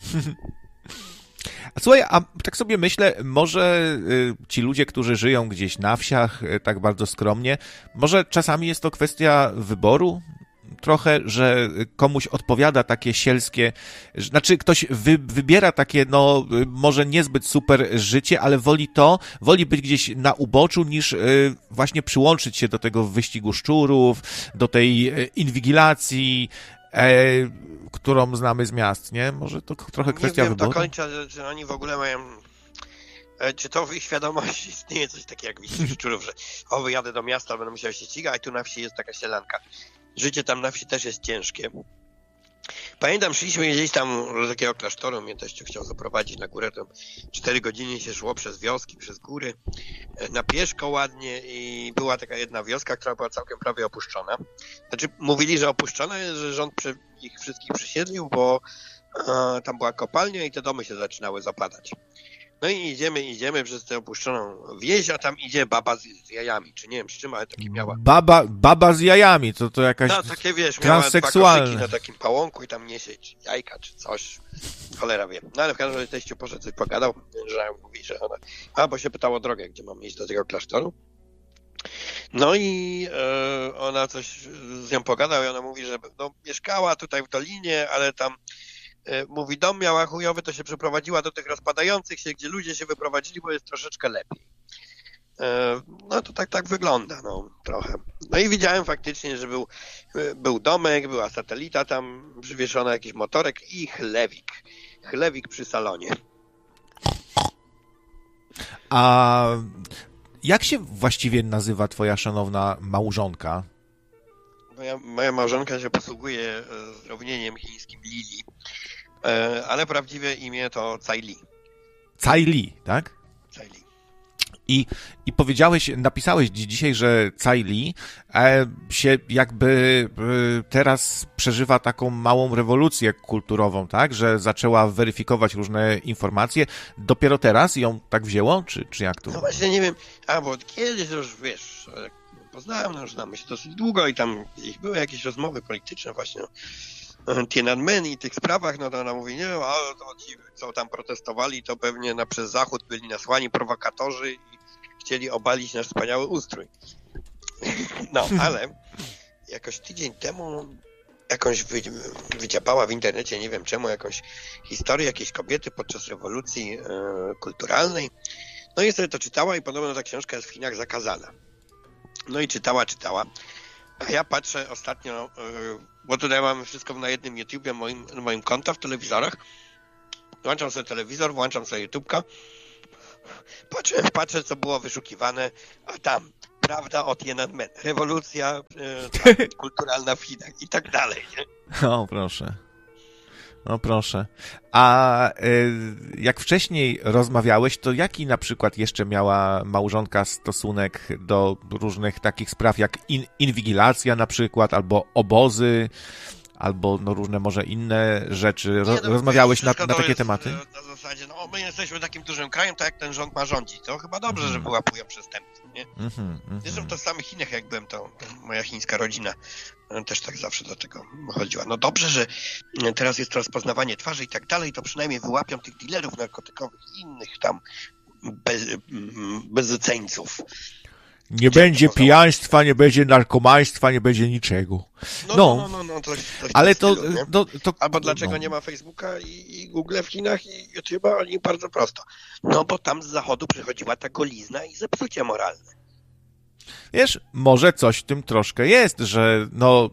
Speaker 2: A słuchaj, a tak sobie myślę, może y, ci ludzie, którzy żyją gdzieś na wsiach, y, tak bardzo skromnie, może czasami jest to kwestia wyboru? Trochę, że komuś odpowiada takie sielskie, znaczy ktoś wy, wybiera takie, no może niezbyt super życie, ale woli to, woli być gdzieś na uboczu, niż y, właśnie przyłączyć się do tego wyścigu szczurów, do tej inwigilacji, e, którą znamy z miast, nie? Może to trochę kwestia
Speaker 4: nie wiem
Speaker 2: wyboru?
Speaker 4: do końca, czy oni w ogóle mają... Czy to w ich świadomości istnieje coś takiego jak wyścig szczurów, że o, wyjadę do miasta, będę musiał się ścigać, a tu na wsi jest taka sielanka. Życie tam na wsi też jest ciężkie. Pamiętam, szliśmy gdzieś tam do takiego klasztoru, mnie teściu chciał zaprowadzić na górę, to cztery godziny się szło przez wioski, przez góry, na pieszko ładnie i była taka jedna wioska, która była całkiem prawie opuszczona. Znaczy, mówili, że opuszczona, że rząd ich wszystkich przesiedlił, bo e, tam była kopalnia i te domy się zaczynały zapadać. No i idziemy, idziemy przez tę opuszczoną wieś, a tam idzie baba z, z jajami, czy nie wiem z czym, ale taki miała.
Speaker 2: Baba, baba z jajami, to to jakaś
Speaker 4: no, takie, wiesz,
Speaker 2: transseksualne.
Speaker 4: Miała dwa koszyki na takim pałąku i tam niesie czy jajka, czy coś. Cholera wie. No ale w każdym razie teściu poszedł, coś pogadał, że mówi, że ona... A, bo się pytało o drogę, gdzie mam iść do tego klasztoru. No i e, ona coś z nią pogadał i ona mówi, że no, mieszkała tutaj w dolinie, ale tam mówi, dom miała chujowy, to się przeprowadziła do tych rozpadających się, gdzie ludzie się wyprowadzili, bo jest troszeczkę lepiej. No to tak tak wygląda, no trochę. No i widziałem faktycznie, że był, był domek, była satelita tam przywieszona, jakiś motorek i chlewik. Chlewik przy salonie.
Speaker 2: A jak się właściwie nazywa twoja szanowna małżonka?
Speaker 4: Moja, moja małżonka się posługuje zdrobnieniem chińskim Lili, ale prawdziwe imię to Cai Li.
Speaker 2: Cai Li, tak?
Speaker 4: Cai Li.
Speaker 2: I, I powiedziałeś, napisałeś dzisiaj, że Tsai Lee e, się jakby e, teraz przeżywa taką małą rewolucję kulturową, tak? Że zaczęła weryfikować różne informacje. Dopiero teraz ją tak wzięło? Czy, czy jak to?
Speaker 4: No właśnie nie wiem, a bo kiedyś już, wiesz, poznałem, no już znamy się dosyć długo i tam ich były jakieś rozmowy polityczne właśnie o Tiananmen i tych sprawach, no to ona mówi, nie, a to ci, co tam protestowali, to pewnie na przez Zachód byli nasłani prowokatorzy i chcieli obalić nasz wspaniały ustrój. No, ale jakoś tydzień temu jakąś wy, wyciapała w internecie, nie wiem czemu, jakąś historię jakiejś kobiety podczas rewolucji e, kulturalnej. No i sobie to czytała i podobno ta książka jest w Chinach zakazana. No i czytała, czytała. A ja patrzę ostatnio, bo tutaj mamy wszystko na jednym YouTubie, moim, moim konta w telewizorach. Włączam sobie telewizor, włączam sobie YouTubka. Patrzę, patrzę, co było wyszukiwane, a tam prawda o Tiananmen, rewolucja e, kulturalna w Chinach i tak dalej. Nie?
Speaker 2: O, proszę. No proszę. A y, jak wcześniej rozmawiałeś, to jaki na przykład jeszcze miała małżonka stosunek do różnych takich spraw jak in, inwigilacja na przykład, albo obozy, albo no różne może inne rzeczy. Ro, nie, no, rozmawiałeś na, na takie
Speaker 4: jest,
Speaker 2: tematy?
Speaker 4: Na zasadzie, no my jesteśmy takim dużym krajem, tak jak ten rząd ma rządzić. To chyba dobrze, mm. że wyłapują przestępców, nie? Mm-hmm, mm-hmm. Zresztą to w samych Chinach, jak byłem, to, to moja chińska rodzina też tak zawsze do tego chodziła. No dobrze, że teraz jest rozpoznawanie twarzy i tak dalej, to przynajmniej wyłapią tych dealerów narkotykowych i innych tam bez, bezceńców.
Speaker 2: Nie będzie pijaństwa, nie będzie narkomaństwa, nie będzie niczego.
Speaker 4: No, no, no, no, no to, to
Speaker 2: ale to,
Speaker 4: stylu,
Speaker 2: to, to...
Speaker 4: Albo dlaczego
Speaker 2: no.
Speaker 4: nie ma Facebooka i, i Google w Chinach i YouTube'a? Oni bardzo prosto. No bo tam z zachodu przychodziła ta golizna i zepsucie moralne.
Speaker 2: Wiesz, może coś w tym troszkę jest, że no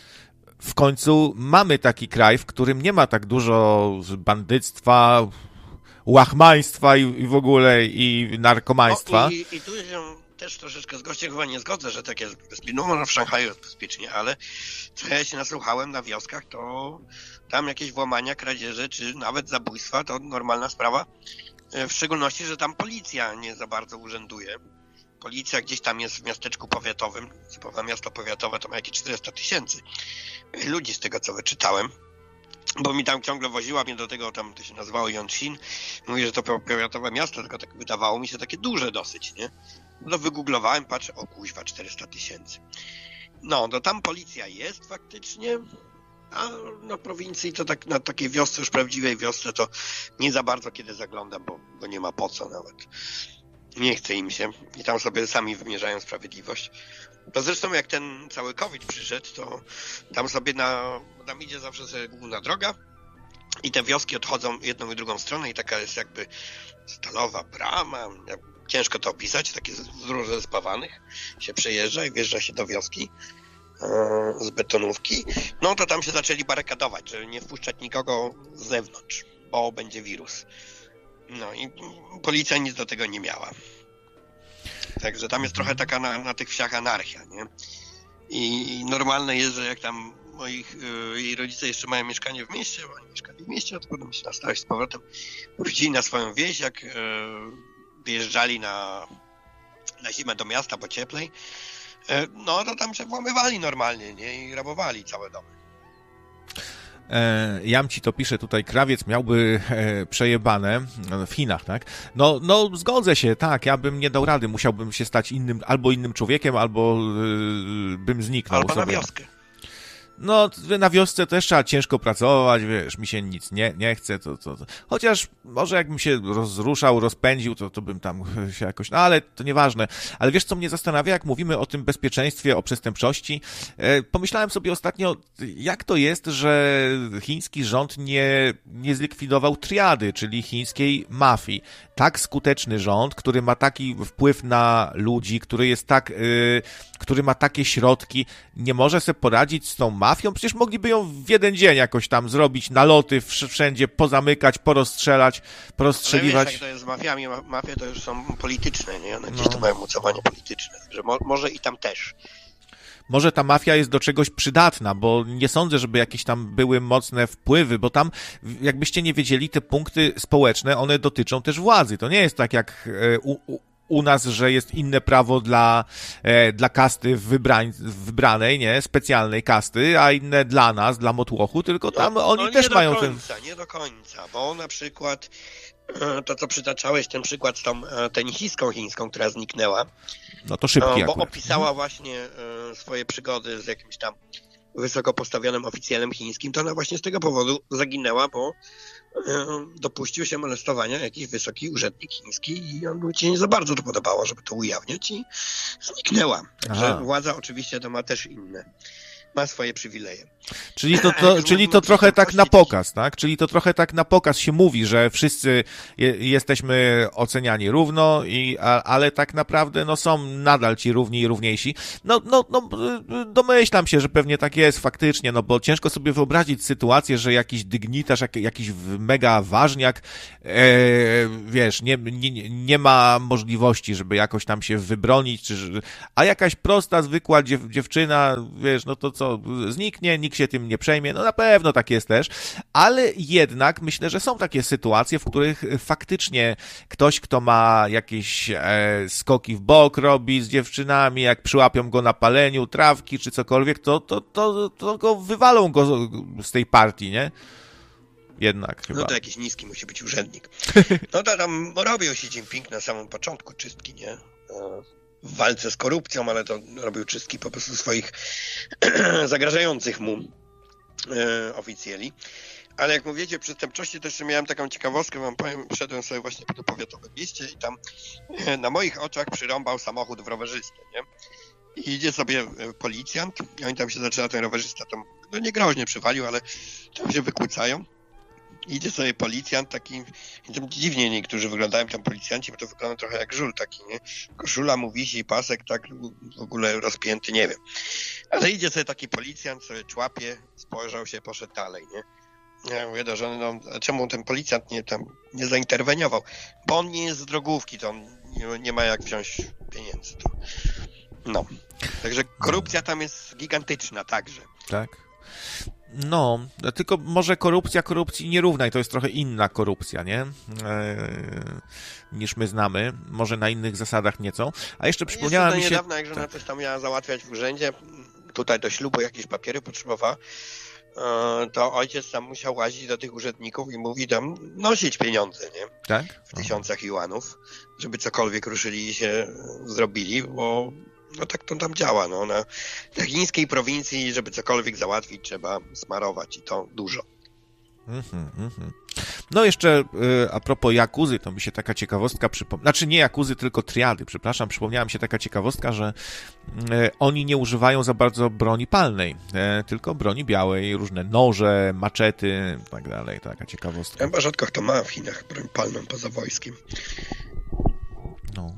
Speaker 2: w końcu mamy taki kraj, w którym nie ma tak dużo bandyctwa, łachmaństwa i, i w ogóle i narkomaństwa.
Speaker 4: No, i, i tu się też troszeczkę z gościem chyba nie zgodzę, że tak jest bezpiecznie. No może w Szanghaju jest bezpiecznie, ale co ja się nasłuchałem na wioskach, to tam jakieś włamania, kradzieże, czy nawet zabójstwa, to normalna sprawa. W szczególności, że tam policja nie za bardzo urzęduje. Policja gdzieś tam jest w miasteczku powiatowym. Typowe miasto powiatowe to ma jakieś czterysta tysięcy ludzi z tego, co wyczytałem. Bo mi tam ciągle woziła mnie do tego, tam to się nazywało Yongxin. Mówi, że to powiatowe miasto, tylko tak wydawało mi się takie duże dosyć, nie? No wygooglowałem, patrzę, o kuźwa, czterysta tysięcy. No, to tam policja jest faktycznie, a na prowincji to tak, na takiej wiosce, już prawdziwej wiosce, to nie za bardzo kiedy zaglądam, bo, bo nie ma po co nawet. Nie chce im się i tam sobie sami wymierzają sprawiedliwość. To zresztą jak ten cały COVID przyszedł, to tam sobie na, tam idzie zawsze sobie główna droga i te wioski odchodzą jedną i drugą stronę i taka jest jakby stalowa brama, ciężko to opisać, takie z róż zespawanych się przejeżdża i wjeżdża się do wioski z betonówki. No to tam się zaczęli barykadować, żeby nie wpuszczać nikogo z zewnątrz, bo będzie wirus. No i policja nic do tego nie miała. Także tam jest trochę taka na, na tych wsiach anarchia, nie? I normalne jest, że jak tam moich yy, jej rodzice jeszcze mają mieszkanie w mieście, bo oni mieszkali w mieście, to potem się nastałeś z powrotem, wrócili na swoją wieś, jak yy, wyjeżdżali na, na zimę do miasta, bo cieplej, yy, no to tam się włamywali normalnie, nie? I rabowali całe domy.
Speaker 2: Jam ci to pisze tutaj, krawiec miałby e, przejebane w Chinach, tak? No, no zgodzę się, tak, ja bym nie dał rady, musiałbym się stać innym, albo innym człowiekiem, albo y, bym zniknął
Speaker 4: albo
Speaker 2: sobie.
Speaker 4: Na wioskę.
Speaker 2: No, na wiosce też trzeba ciężko pracować, wiesz, mi się nic nie, nie chce, to, to, to. Chociaż może jakbym się rozruszał, rozpędził, to, to bym tam się jakoś, no ale to nieważne. Ale wiesz, co mnie zastanawia, jak mówimy o tym bezpieczeństwie, o przestępczości? E, pomyślałem sobie ostatnio, jak to jest, że chiński rząd nie, nie zlikwidował triady, czyli chińskiej mafii. Tak skuteczny rząd, który ma taki wpływ na ludzi, który jest tak, y, który ma takie środki, nie może sobie poradzić z tą mafią? Przecież mogliby ją w jeden dzień jakoś tam zrobić, naloty wszędzie, pozamykać, porozstrzelać, porozstrzeliwać.
Speaker 4: Ale wiesz, jak to jest z mafiami, mafie to już są polityczne, nie? One gdzieś no. to mają mocowanie polityczne, że mo- może i tam też.
Speaker 2: Może ta mafia jest do czegoś przydatna, bo nie sądzę, żeby jakieś tam były mocne wpływy, bo tam, jakbyście nie wiedzieli, te punkty społeczne, one dotyczą też władzy. To nie jest tak jak u, u, u nas, że jest inne prawo dla, e, dla kasty wybrań, wybranej, nie, specjalnej kasty, a inne dla nas, dla Motłochu, tylko tam
Speaker 4: no,
Speaker 2: oni
Speaker 4: no
Speaker 2: też mają
Speaker 4: ten... Nie do
Speaker 2: ten...
Speaker 4: końca, nie do końca, bo na przykład to, co przytaczałeś, ten przykład z tą tenisistką chińską, która zniknęła,
Speaker 2: no to szybki
Speaker 4: bo
Speaker 2: akurat.
Speaker 4: opisała właśnie swoje przygody z jakimś tam wysoko postawionym oficjalem chińskim, to ona właśnie z tego powodu zaginęła, bo dopuścił się molestowania jakiś wysoki urzędnik chiński i on mu ci nie za bardzo to podobało, żeby to ujawniać i zniknęła. Także władza oczywiście to ma też inne. Ma swoje przywileje.
Speaker 2: Czyli to, to, czyli to trochę tak na pokaz, tak? Czyli to trochę tak na pokaz się mówi, że wszyscy je, jesteśmy oceniani równo, i, a, ale tak naprawdę no, są nadal ci równi i równiejsi. No, no, no, domyślam się, że pewnie tak jest faktycznie, no bo ciężko sobie wyobrazić sytuację, że jakiś dygnitarz, jak, jakiś mega ważniak, e, wiesz, nie, nie, nie ma możliwości, żeby jakoś tam się wybronić, czy, a jakaś prosta, zwykła dziew, dziewczyna, wiesz, no to co, zniknie, nikt się tym nie przejmie, no na pewno tak jest też, ale jednak myślę, że są takie sytuacje, w których faktycznie ktoś, kto ma jakieś e, skoki w bok robi z dziewczynami, jak przyłapią go na paleniu, trawki czy cokolwiek, to, to, to, to go wywalą go z tej partii, nie? Jednak chyba.
Speaker 4: No to jakiś niski musi być urzędnik. No to tam robił Xi Jinping na samym początku czystki, nie? W walce z korupcją, ale to robił czystki po prostu swoich zagrażających mu e, oficjeli. Ale jak mówicie, przestępczości też miałem taką ciekawostkę, wam powiem, szedłem sobie właśnie po tym powiatowym mieście i tam e, na moich oczach przyrąbał samochód w rowerzystę, nie? I idzie sobie policjant i oni tam się zaczyna, ten rowerzysta tam, no nie groźnie przywalił, ale tam się wykłócają. Idzie sobie policjant taki, i tam dziwnie niektórzy wyglądają tam policjanci, bo to wygląda trochę jak żul taki, nie? Koszula mu wisi, pasek tak w ogóle rozpięty, nie wiem. Ale idzie sobie taki policjant, sobie człapie, spojrzał się, poszedł dalej, nie? Ja mówię do żony, no a czemu ten policjant nie tam nie zainterweniował? Bo on nie jest z drogówki, to on nie, nie ma jak wziąć pieniędzy. To... No. Także korupcja tam jest gigantyczna także.
Speaker 2: Tak. No, tylko może korupcja korupcji nierówna i to jest trochę inna korupcja, nie? Eee, niż my znamy. Może na innych zasadach nieco. A jeszcze przypomniała mi się...
Speaker 4: niedawno, jak żona coś tam miała załatwiać w urzędzie, tutaj do ślubu jakieś papiery potrzebowała, to ojciec tam musiał łazić do tych urzędników i mówi tam nosić pieniądze, nie?
Speaker 2: Tak?
Speaker 4: W tysiącach juanów, żeby cokolwiek ruszyli i się zrobili, bo no tak to tam działa, no. Na, na chińskiej prowincji, żeby cokolwiek załatwić, trzeba smarować i to dużo.
Speaker 2: Mm-hmm, mm-hmm. No jeszcze y, a propos Jakuzy, to mi się taka ciekawostka przypomniała, znaczy nie Jakuzy, tylko triady, przepraszam, przypomniała mi się taka ciekawostka, że y, oni nie używają za bardzo broni palnej, y, tylko broni białej, różne noże, maczety i tak dalej, taka ciekawostka.
Speaker 4: Chyba rzadko kto ma w Chinach broń palną poza wojskiem.
Speaker 2: No.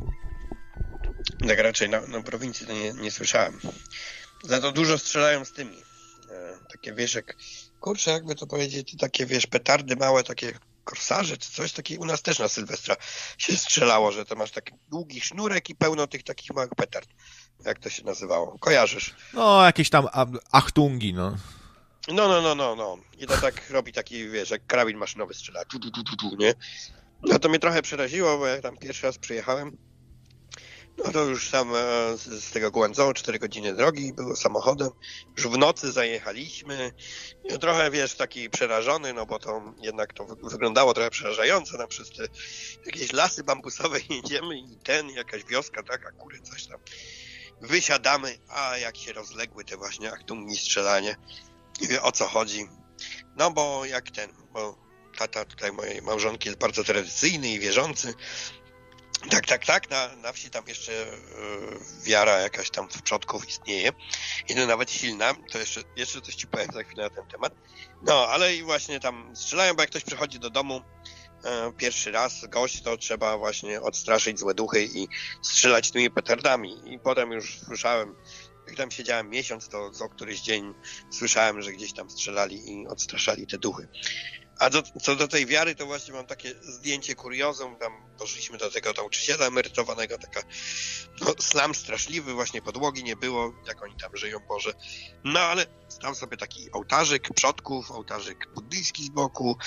Speaker 4: Tak raczej na, na prowincji to nie, nie słyszałem. Za to dużo strzelają z tymi. E, takie wiesz, jak kurczę, jakby to powiedzieć, takie wiesz, petardy małe, takie korsarze czy coś, takie u nas też na Sylwestra się strzelało, że to masz taki długi sznurek i pełno tych takich małych petard. Jak to się nazywało? Kojarzysz?
Speaker 2: No, jakieś tam achtungi, no.
Speaker 4: No, no, no, no, no. I to tak robi taki, wiesz, jak karabin maszynowy strzela. Tu, tu, tu, tu, tu, nie? No to mnie trochę przeraziło, bo jak tam pierwszy raz przyjechałem, no to już tam z, z tego Guangzhou cztery godziny drogi było samochodem. Już w nocy zajechaliśmy. I trochę, wiesz, taki przerażony, no bo to jednak to wyglądało trochę przerażająco. Tam przez te jakieś lasy bambusowe jedziemy i ten, jakaś wioska, taka, kury, coś tam. Wysiadamy, a jak się rozległy te właśnie achtungi, strzelanie. Nie wiem, o co chodzi. No bo jak ten, bo tata tutaj mojej małżonki jest bardzo tradycyjny i wierzący. Tak, tak, tak, na, na wsi tam jeszcze yy, wiara jakaś tam w przodków istnieje i to nawet silna, to jeszcze, jeszcze coś ci powiem za chwilę na ten temat. No, ale i właśnie tam strzelają, bo jak ktoś przychodzi do domu yy, pierwszy raz, gość, to trzeba właśnie odstraszyć złe duchy i strzelać tymi petardami. I potem już słyszałem, jak tam siedziałem miesiąc, to co któryś dzień słyszałem, że gdzieś tam strzelali i odstraszali te duchy. A do, co do tej wiary, to właśnie mam takie zdjęcie kuriozum, tam poszliśmy do tego nauczyciela emerytowanego, taka no, slam straszliwy, właśnie podłogi nie było, jak oni tam żyją, Boże. No ale stał sobie taki ołtarzyk przodków, ołtarzyk buddyjski z boku,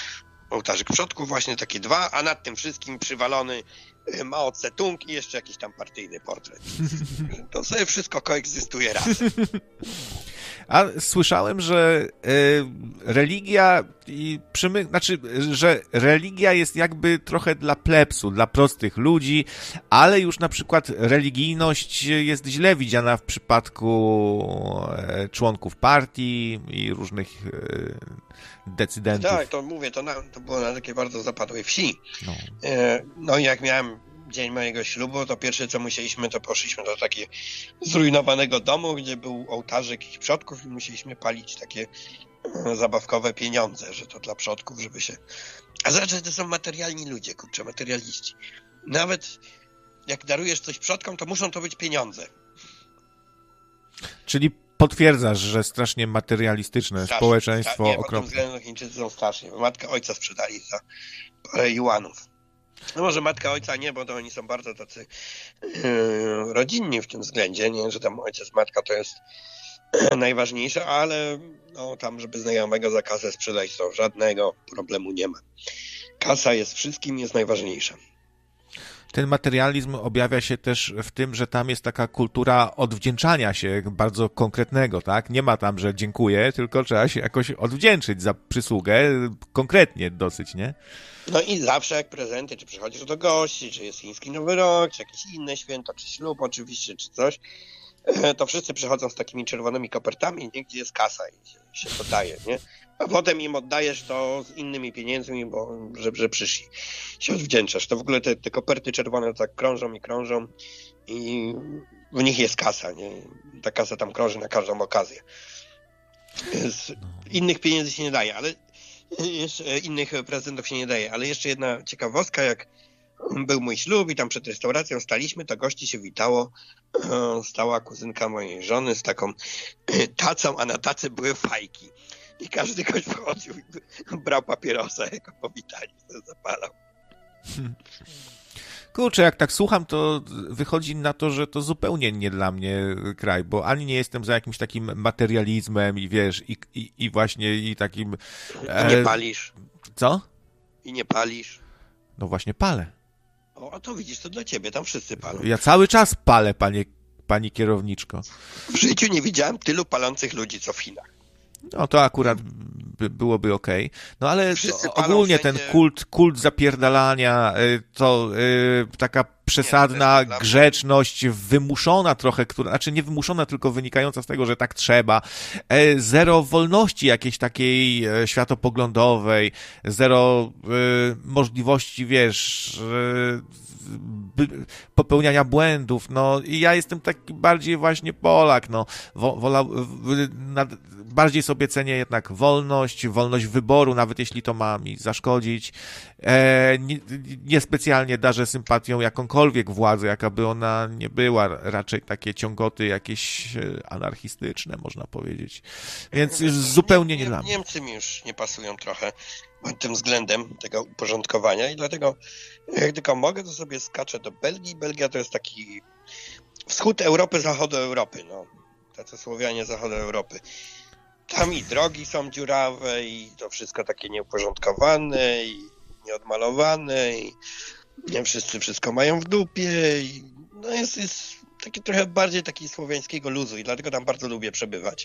Speaker 4: ołtarzyk przodków, właśnie takie dwa, a nad tym wszystkim przywalony Mao Tse-tung i jeszcze jakiś tam partyjny portret. To sobie wszystko koegzystuje razem.
Speaker 2: A słyszałem, że y, religia i przymy... znaczy, że religia jest jakby trochę dla plebsu, dla prostych ludzi, ale już na przykład religijność jest źle widziana w przypadku e, członków partii i różnych e, decydentów.
Speaker 4: Tak, to mówię, to, na, to było na takiej bardzo zapadłej wsi. No. E, no i jak miałem dzień mojego ślubu, to pierwsze co musieliśmy, to poszliśmy do takiego zrujnowanego domu, gdzie był ołtarzyk ich przodków i musieliśmy palić takie e, zabawkowe pieniądze, że to dla przodków, żeby się... A znaczy, to są materialni ludzie, kurczę, materialiści. Nawet jak darujesz coś przodkom, to muszą to być pieniądze.
Speaker 2: Czyli potwierdzasz, że strasznie materialistyczne strasznie, społeczeństwo
Speaker 4: nie,
Speaker 2: okropne.
Speaker 4: Nie, pod tym względem Chińczycy są strasznie. Matka ojca sprzedali za parę juanów. No może matka ojca nie, bo to oni są bardzo tacy yy, rodzinni w tym względzie, nie, że tam ojciec, matka to jest yy, najważniejsze, ale no tam, żeby znajomego za kasę sprzedać, to żadnego problemu nie ma. Kasa jest wszystkim, jest najważniejsza.
Speaker 2: Ten materializm objawia się też w tym, że tam jest taka kultura odwdzięczania się bardzo konkretnego, tak? Nie ma tam, że dziękuję, tylko trzeba się jakoś odwdzięczyć za przysługę, konkretnie dosyć, nie?
Speaker 4: No i zawsze jak prezenty, czy przychodzisz do gości, czy jest chiński Nowy Rok, czy jakieś inne święto, czy ślub oczywiście, czy coś, to wszyscy przychodzą z takimi czerwonymi kopertami, nie, gdzie jest kasa i się, się podaje, nie? A potem im oddajesz to z innymi pieniędzmi, bo że, że przyszli. Się odwdzięczasz. To w ogóle te, te koperty czerwone tak krążą i krążą i w nich jest kasa, nie? Ta kasa tam krąży na każdą okazję. Z innych pieniędzy się nie daje, ale jeszcze innych prezentów się nie daje, ale jeszcze jedna ciekawostka, jak był mój ślub i tam przed restauracją staliśmy, to gości się witało. Stała kuzynka mojej żony z taką tacą, a na tacy były fajki. I każdy gość wchodził i brał papierosa jako powitanie, to zapalał.
Speaker 2: Hmm. Kurczę, jak tak słucham, to wychodzi na to, że to zupełnie nie dla mnie kraj, bo ani nie jestem za jakimś takim materializmem i wiesz, i, i, i właśnie i takim...
Speaker 4: E... Nie palisz.
Speaker 2: Co?
Speaker 4: I nie palisz.
Speaker 2: No właśnie palę.
Speaker 4: O, a to widzisz, to dla ciebie, tam wszyscy palą.
Speaker 2: Ja cały czas palę, panie, pani kierowniczko.
Speaker 4: W życiu nie widziałem tylu palących ludzi, co w Chinach.
Speaker 2: No to akurat by, byłoby okej. Okay. No ale ogólnie ten
Speaker 4: wszędzie.
Speaker 2: kult, kult zapierdalania, to y, taka przesadna nie, grzeczność, wymuszona trochę, która, znaczy nie wymuszona, tylko wynikająca z tego, że tak trzeba. E, zero wolności jakiejś takiej e, światopoglądowej, zero e, możliwości, wiesz, e, by, popełniania błędów. No i ja jestem taki bardziej właśnie Polak, no. Wo, wola, w, nad, bardziej sobie cenię jednak wolność, wolność wyboru, nawet jeśli to ma mi zaszkodzić. E, nie, niespecjalnie darzę sympatią jakąkolwiek władzę, jaka by ona nie była, raczej takie ciągoty jakieś anarchistyczne, można powiedzieć. Więc już zupełnie nie, nie dla mnie.
Speaker 4: Niemcy mi już nie pasują trochę pod tym względem tego uporządkowania i dlatego jak tylko mogę, to sobie skaczę do Belgii. Belgia to jest taki wschód Europy, zachodu Europy, no. Tacy Słowianie zachodu Europy. Tam i drogi są dziurawe i to wszystko takie nieuporządkowane i nieodmalowane i nie wszyscy wszystko mają w dupie i no jest, jest taki trochę bardziej taki słowiańskiego luzu i dlatego tam bardzo lubię przebywać.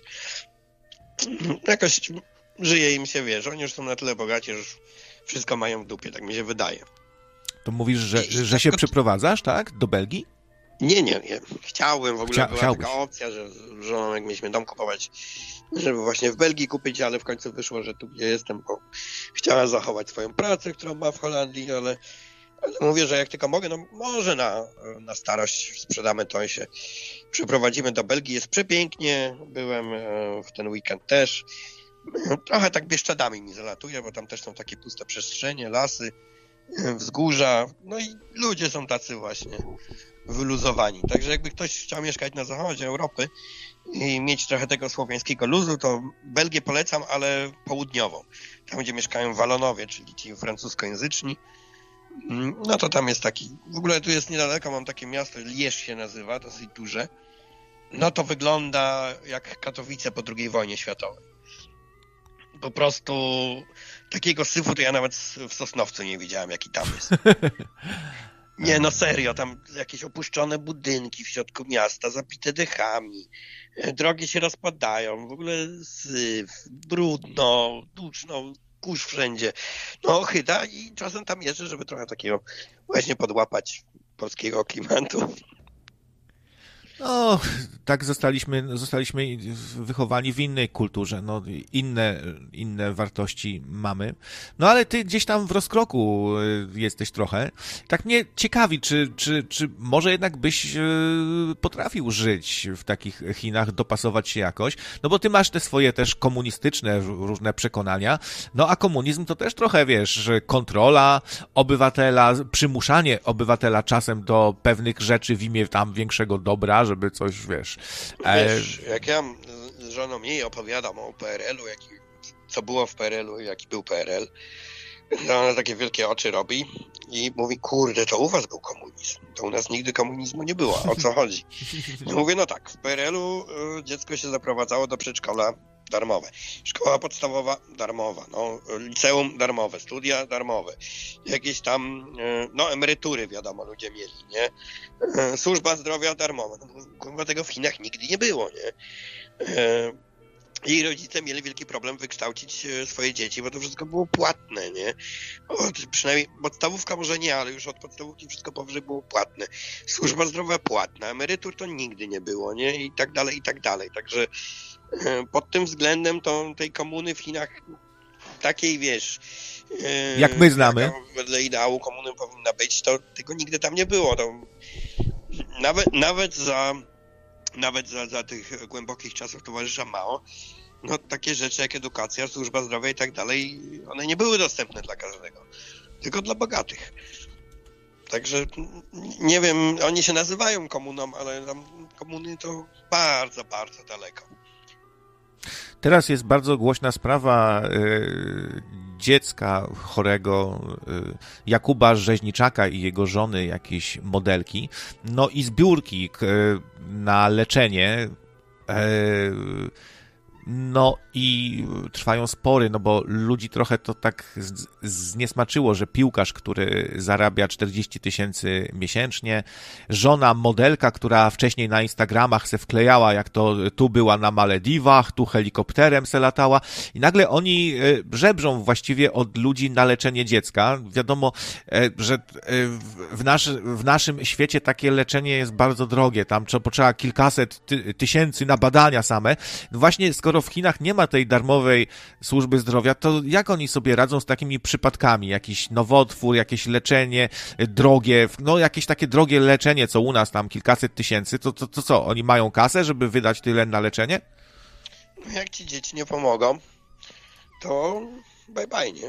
Speaker 4: Jakoś żyje im się, wiesz, oni już są na tyle bogaci, że już wszystko mają w dupie, tak mi się wydaje.
Speaker 2: To mówisz, że, że się przeprowadzasz, tak? Do Belgii?
Speaker 4: Nie, nie, nie. Chciałbym, w ogóle
Speaker 2: Chcia,
Speaker 4: była
Speaker 2: chciałbyś.
Speaker 4: taka opcja, że z żoną jak mieliśmy dom kupować, żeby właśnie w Belgii kupić, ale w końcu wyszło, że tu gdzie jestem, bo chciała zachować swoją pracę, którą ma w Holandii, ale, ale mówię, że jak tylko mogę, no może na, na starość sprzedamy to i się przeprowadzimy do Belgii. Jest przepięknie, byłem w ten weekend też. Trochę tak Bieszczadami mi zalatuje, bo tam też są takie puste przestrzenie, lasy, wzgórza, no i ludzie są tacy właśnie wyluzowani. Także jakby ktoś chciał mieszkać na zachodzie Europy i mieć trochę tego słowiańskiego luzu, to Belgię polecam, ale południową. Tam, gdzie mieszkają Walonowie, czyli ci francuskojęzyczni. No to tam jest taki, w ogóle tu jest niedaleko, mam takie miasto, Liège się nazywa, dosyć duże. No to wygląda jak Katowice po drugiej wojnie światowej. po prostu takiego syfu to ja nawet w Sosnowcu nie widziałem, jaki tam jest. Nie, no serio, tam jakieś opuszczone budynki w środku miasta, zabite dechami, drogi się rozpadają, w ogóle syf, brudno, duszno, kurz wszędzie. No chyba i czasem tam jeżdżę, żeby trochę takiego właśnie podłapać polskiego klimatu.
Speaker 2: No, tak zostaliśmy, zostaliśmy wychowani w innej kulturze, no, inne, inne wartości mamy. No, ale ty gdzieś tam w rozkroku jesteś trochę. Tak mnie ciekawi, czy, czy, czy może jednak byś potrafił żyć w takich Chinach, dopasować się jakoś, no bo ty masz te swoje też komunistyczne różne przekonania, no a komunizm to też trochę, wiesz, kontrola obywatela, przymuszanie obywatela czasem do pewnych rzeczy w imię tam większego dobra, żeby coś, wiesz...
Speaker 4: Wiesz, e... jak ja z żoną jej opowiadam o P R L-u, jaki, co było w P R L-u, jaki był P R L, to ona takie wielkie oczy robi i mówi, kurde, to u was był komunizm. To u nas nigdy komunizmu nie było. O co chodzi? I mówię, no tak, w P R L-u dziecko się zaprowadzało do przedszkola darmowe. Szkoła podstawowa darmowa, no, liceum darmowe, studia darmowe, jakieś tam, no, emerytury, wiadomo, ludzie mieli, nie? Służba zdrowia darmowa. No, kurwa, tego w Chinach nigdy nie było, nie? I rodzice mieli wielki problem wykształcić swoje dzieci, bo to wszystko było płatne, nie? Od, przynajmniej podstawówka może nie, ale już od podstawówki wszystko powyżej było płatne. Służba zdrowia płatna, emerytur to nigdy nie było, nie? I tak dalej, i tak dalej. Także pod tym względem to tej komuny w Chinach takiej, wiesz...
Speaker 2: Jak my znamy.
Speaker 4: Wedle ideału komuny powinna być, to tego nigdy tam nie było. To nawet, nawet za... Nawet za, za tych głębokich czasów towarzysza Mao, no takie rzeczy jak edukacja, służba zdrowia i tak dalej, one nie były dostępne dla każdego, tylko dla bogatych. Także nie wiem, oni się nazywają komuną, ale tam komuny to bardzo, bardzo daleko.
Speaker 2: Teraz jest bardzo głośna sprawa y, dziecka chorego y, Jakuba Rzeźniczaka i jego żony, jakiejś modelki, no i zbiórki y, na leczenie. Y, No i trwają spory, no bo ludzi trochę to tak zniesmaczyło, że piłkarz, który zarabia czterdzieści tysięcy miesięcznie, żona modelka, która wcześniej na Instagramach se wklejała, jak to tu była na Malediwach, tu helikopterem se latała i nagle oni żebrzą właściwie od ludzi na leczenie dziecka. Wiadomo, że w, nasz, w naszym świecie takie leczenie jest bardzo drogie, tam potrzeba kilkaset ty, tysięcy na badania same. Właśnie skoro w Chinach nie ma tej darmowej służby zdrowia, to jak oni sobie radzą z takimi przypadkami? Jakiś nowotwór, jakieś leczenie drogie, no jakieś takie drogie leczenie, co u nas tam kilkaset tysięcy, to, to, to co? Oni mają kasę, żeby wydać tyle na leczenie?
Speaker 4: No jak ci dzieci nie pomogą, to bye bye, nie?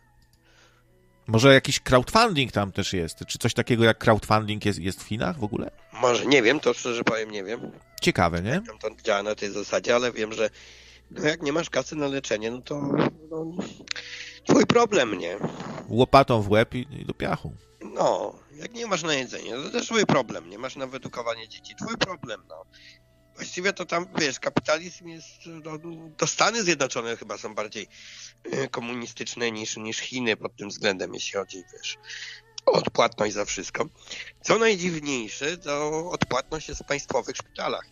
Speaker 2: Może jakiś crowdfunding tam też jest? Czy coś takiego jak crowdfunding jest, jest w Chinach w ogóle?
Speaker 4: Może, nie wiem, to szczerze powiem, nie wiem.
Speaker 2: Ciekawe, nie?
Speaker 4: Tam to działa na tej zasadzie, ale wiem, że no jak nie masz kasy na leczenie, no to no, twój problem, nie?
Speaker 2: Łopatą w łeb i, i do piachu.
Speaker 4: No, jak nie masz na jedzenie, to też twój problem, nie masz na wyedukowanie dzieci, twój problem, no. Właściwie to tam, wiesz, kapitalizm jest, no, to Stany Zjednoczone chyba są bardziej komunistyczne niż, niż Chiny pod tym względem, jeśli chodzi, wiesz, o odpłatność za wszystko. Co najdziwniejsze, to odpłatność jest w państwowych szpitalach.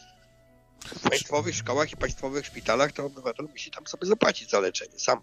Speaker 4: W państwowych szkołach i państwowych szpitalach to obywatel musi tam sobie zapłacić za leczenie sam.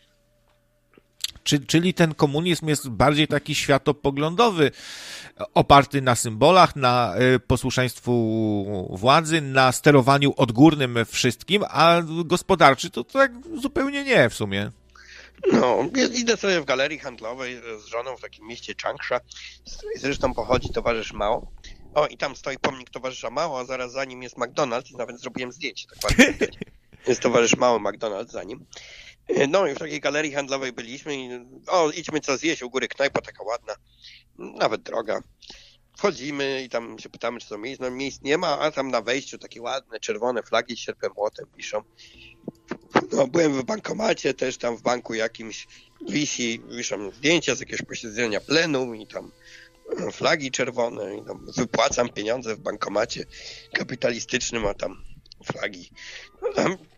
Speaker 2: Czy, czyli ten komunizm jest bardziej taki światopoglądowy, oparty na symbolach, na posłuszeństwu władzy, na sterowaniu odgórnym wszystkim, a gospodarczy to tak zupełnie nie w sumie.
Speaker 4: No, idę sobie w galerii handlowej z żoną w takim mieście Changsha, z której zresztą pochodzi towarzysz Mao. O, i tam stoi pomnik towarzysza Mao, a zaraz za nim jest McDonald's i nawet zrobiłem zdjęcie. Tak ładnie widać. Jest towarzysz Mao, McDonald's za nim. No i w takiej galerii handlowej byliśmy i o, idźmy co zjeść, u góry knajpa taka ładna, nawet droga. Wchodzimy i tam się pytamy, czy to miejsc, no miejsc nie ma, a tam na wejściu takie ładne, czerwone flagi z sierpem młotem wiszą. No, byłem w bankomacie, też tam w banku jakimś wisi, wiszą zdjęcia z jakiegoś posiedzenia plenum i tam flagi czerwone i tam wypłacam pieniądze w bankomacie kapitalistycznym, a tam flagi. No tam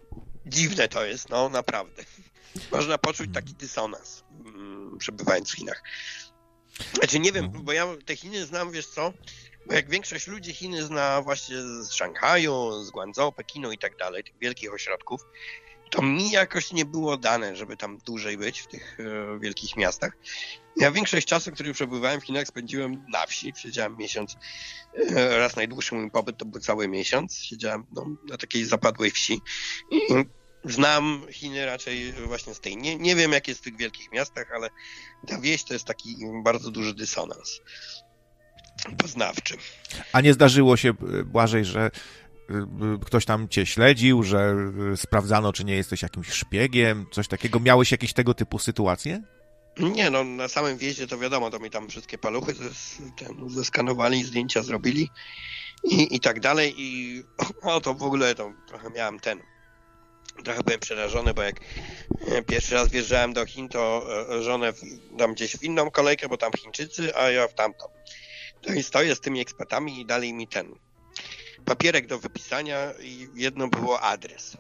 Speaker 4: dziwne to jest, no naprawdę. Można poczuć taki dysonans, mm, przebywając w Chinach. Znaczy nie wiem, bo ja te Chiny znam, wiesz co, bo jak większość ludzi Chiny zna właśnie z Szanghaju, z Guangzhou, Pekinu i tak dalej, tych wielkich ośrodków, to mi jakoś nie było dane, żeby tam dłużej być w tych e, wielkich miastach. Ja większość czasu, który przebywałem w Chinach, spędziłem na wsi. Siedziałem miesiąc, e, raz najdłuższy mój pobyt to był cały miesiąc. Siedziałem no, na takiej zapadłej wsi. I znam Chiny raczej właśnie z tej. Nie, nie wiem, jak jest w tych wielkich miastach, ale ta wieś to jest taki bardzo duży dysonans poznawczy.
Speaker 2: A nie zdarzyło się, Błażej, że ktoś tam cię śledził, że sprawdzano, czy nie jesteś jakimś szpiegiem, coś takiego? Miałeś jakieś tego typu sytuacje?
Speaker 4: Nie, no na samym wjeździe to wiadomo, to mi tam wszystkie paluchy ten, zeskanowali, zdjęcia zrobili i, i tak dalej i o, to w ogóle to trochę miałem ten, trochę byłem przerażony, bo jak pierwszy raz wjeżdżałem do Chin, to żonę dam gdzieś w inną kolejkę, bo tam Chińczycy, a ja w tamtą. To i stoję z tymi ekspertami i dali mi ten papierek do wypisania i jedno było adres.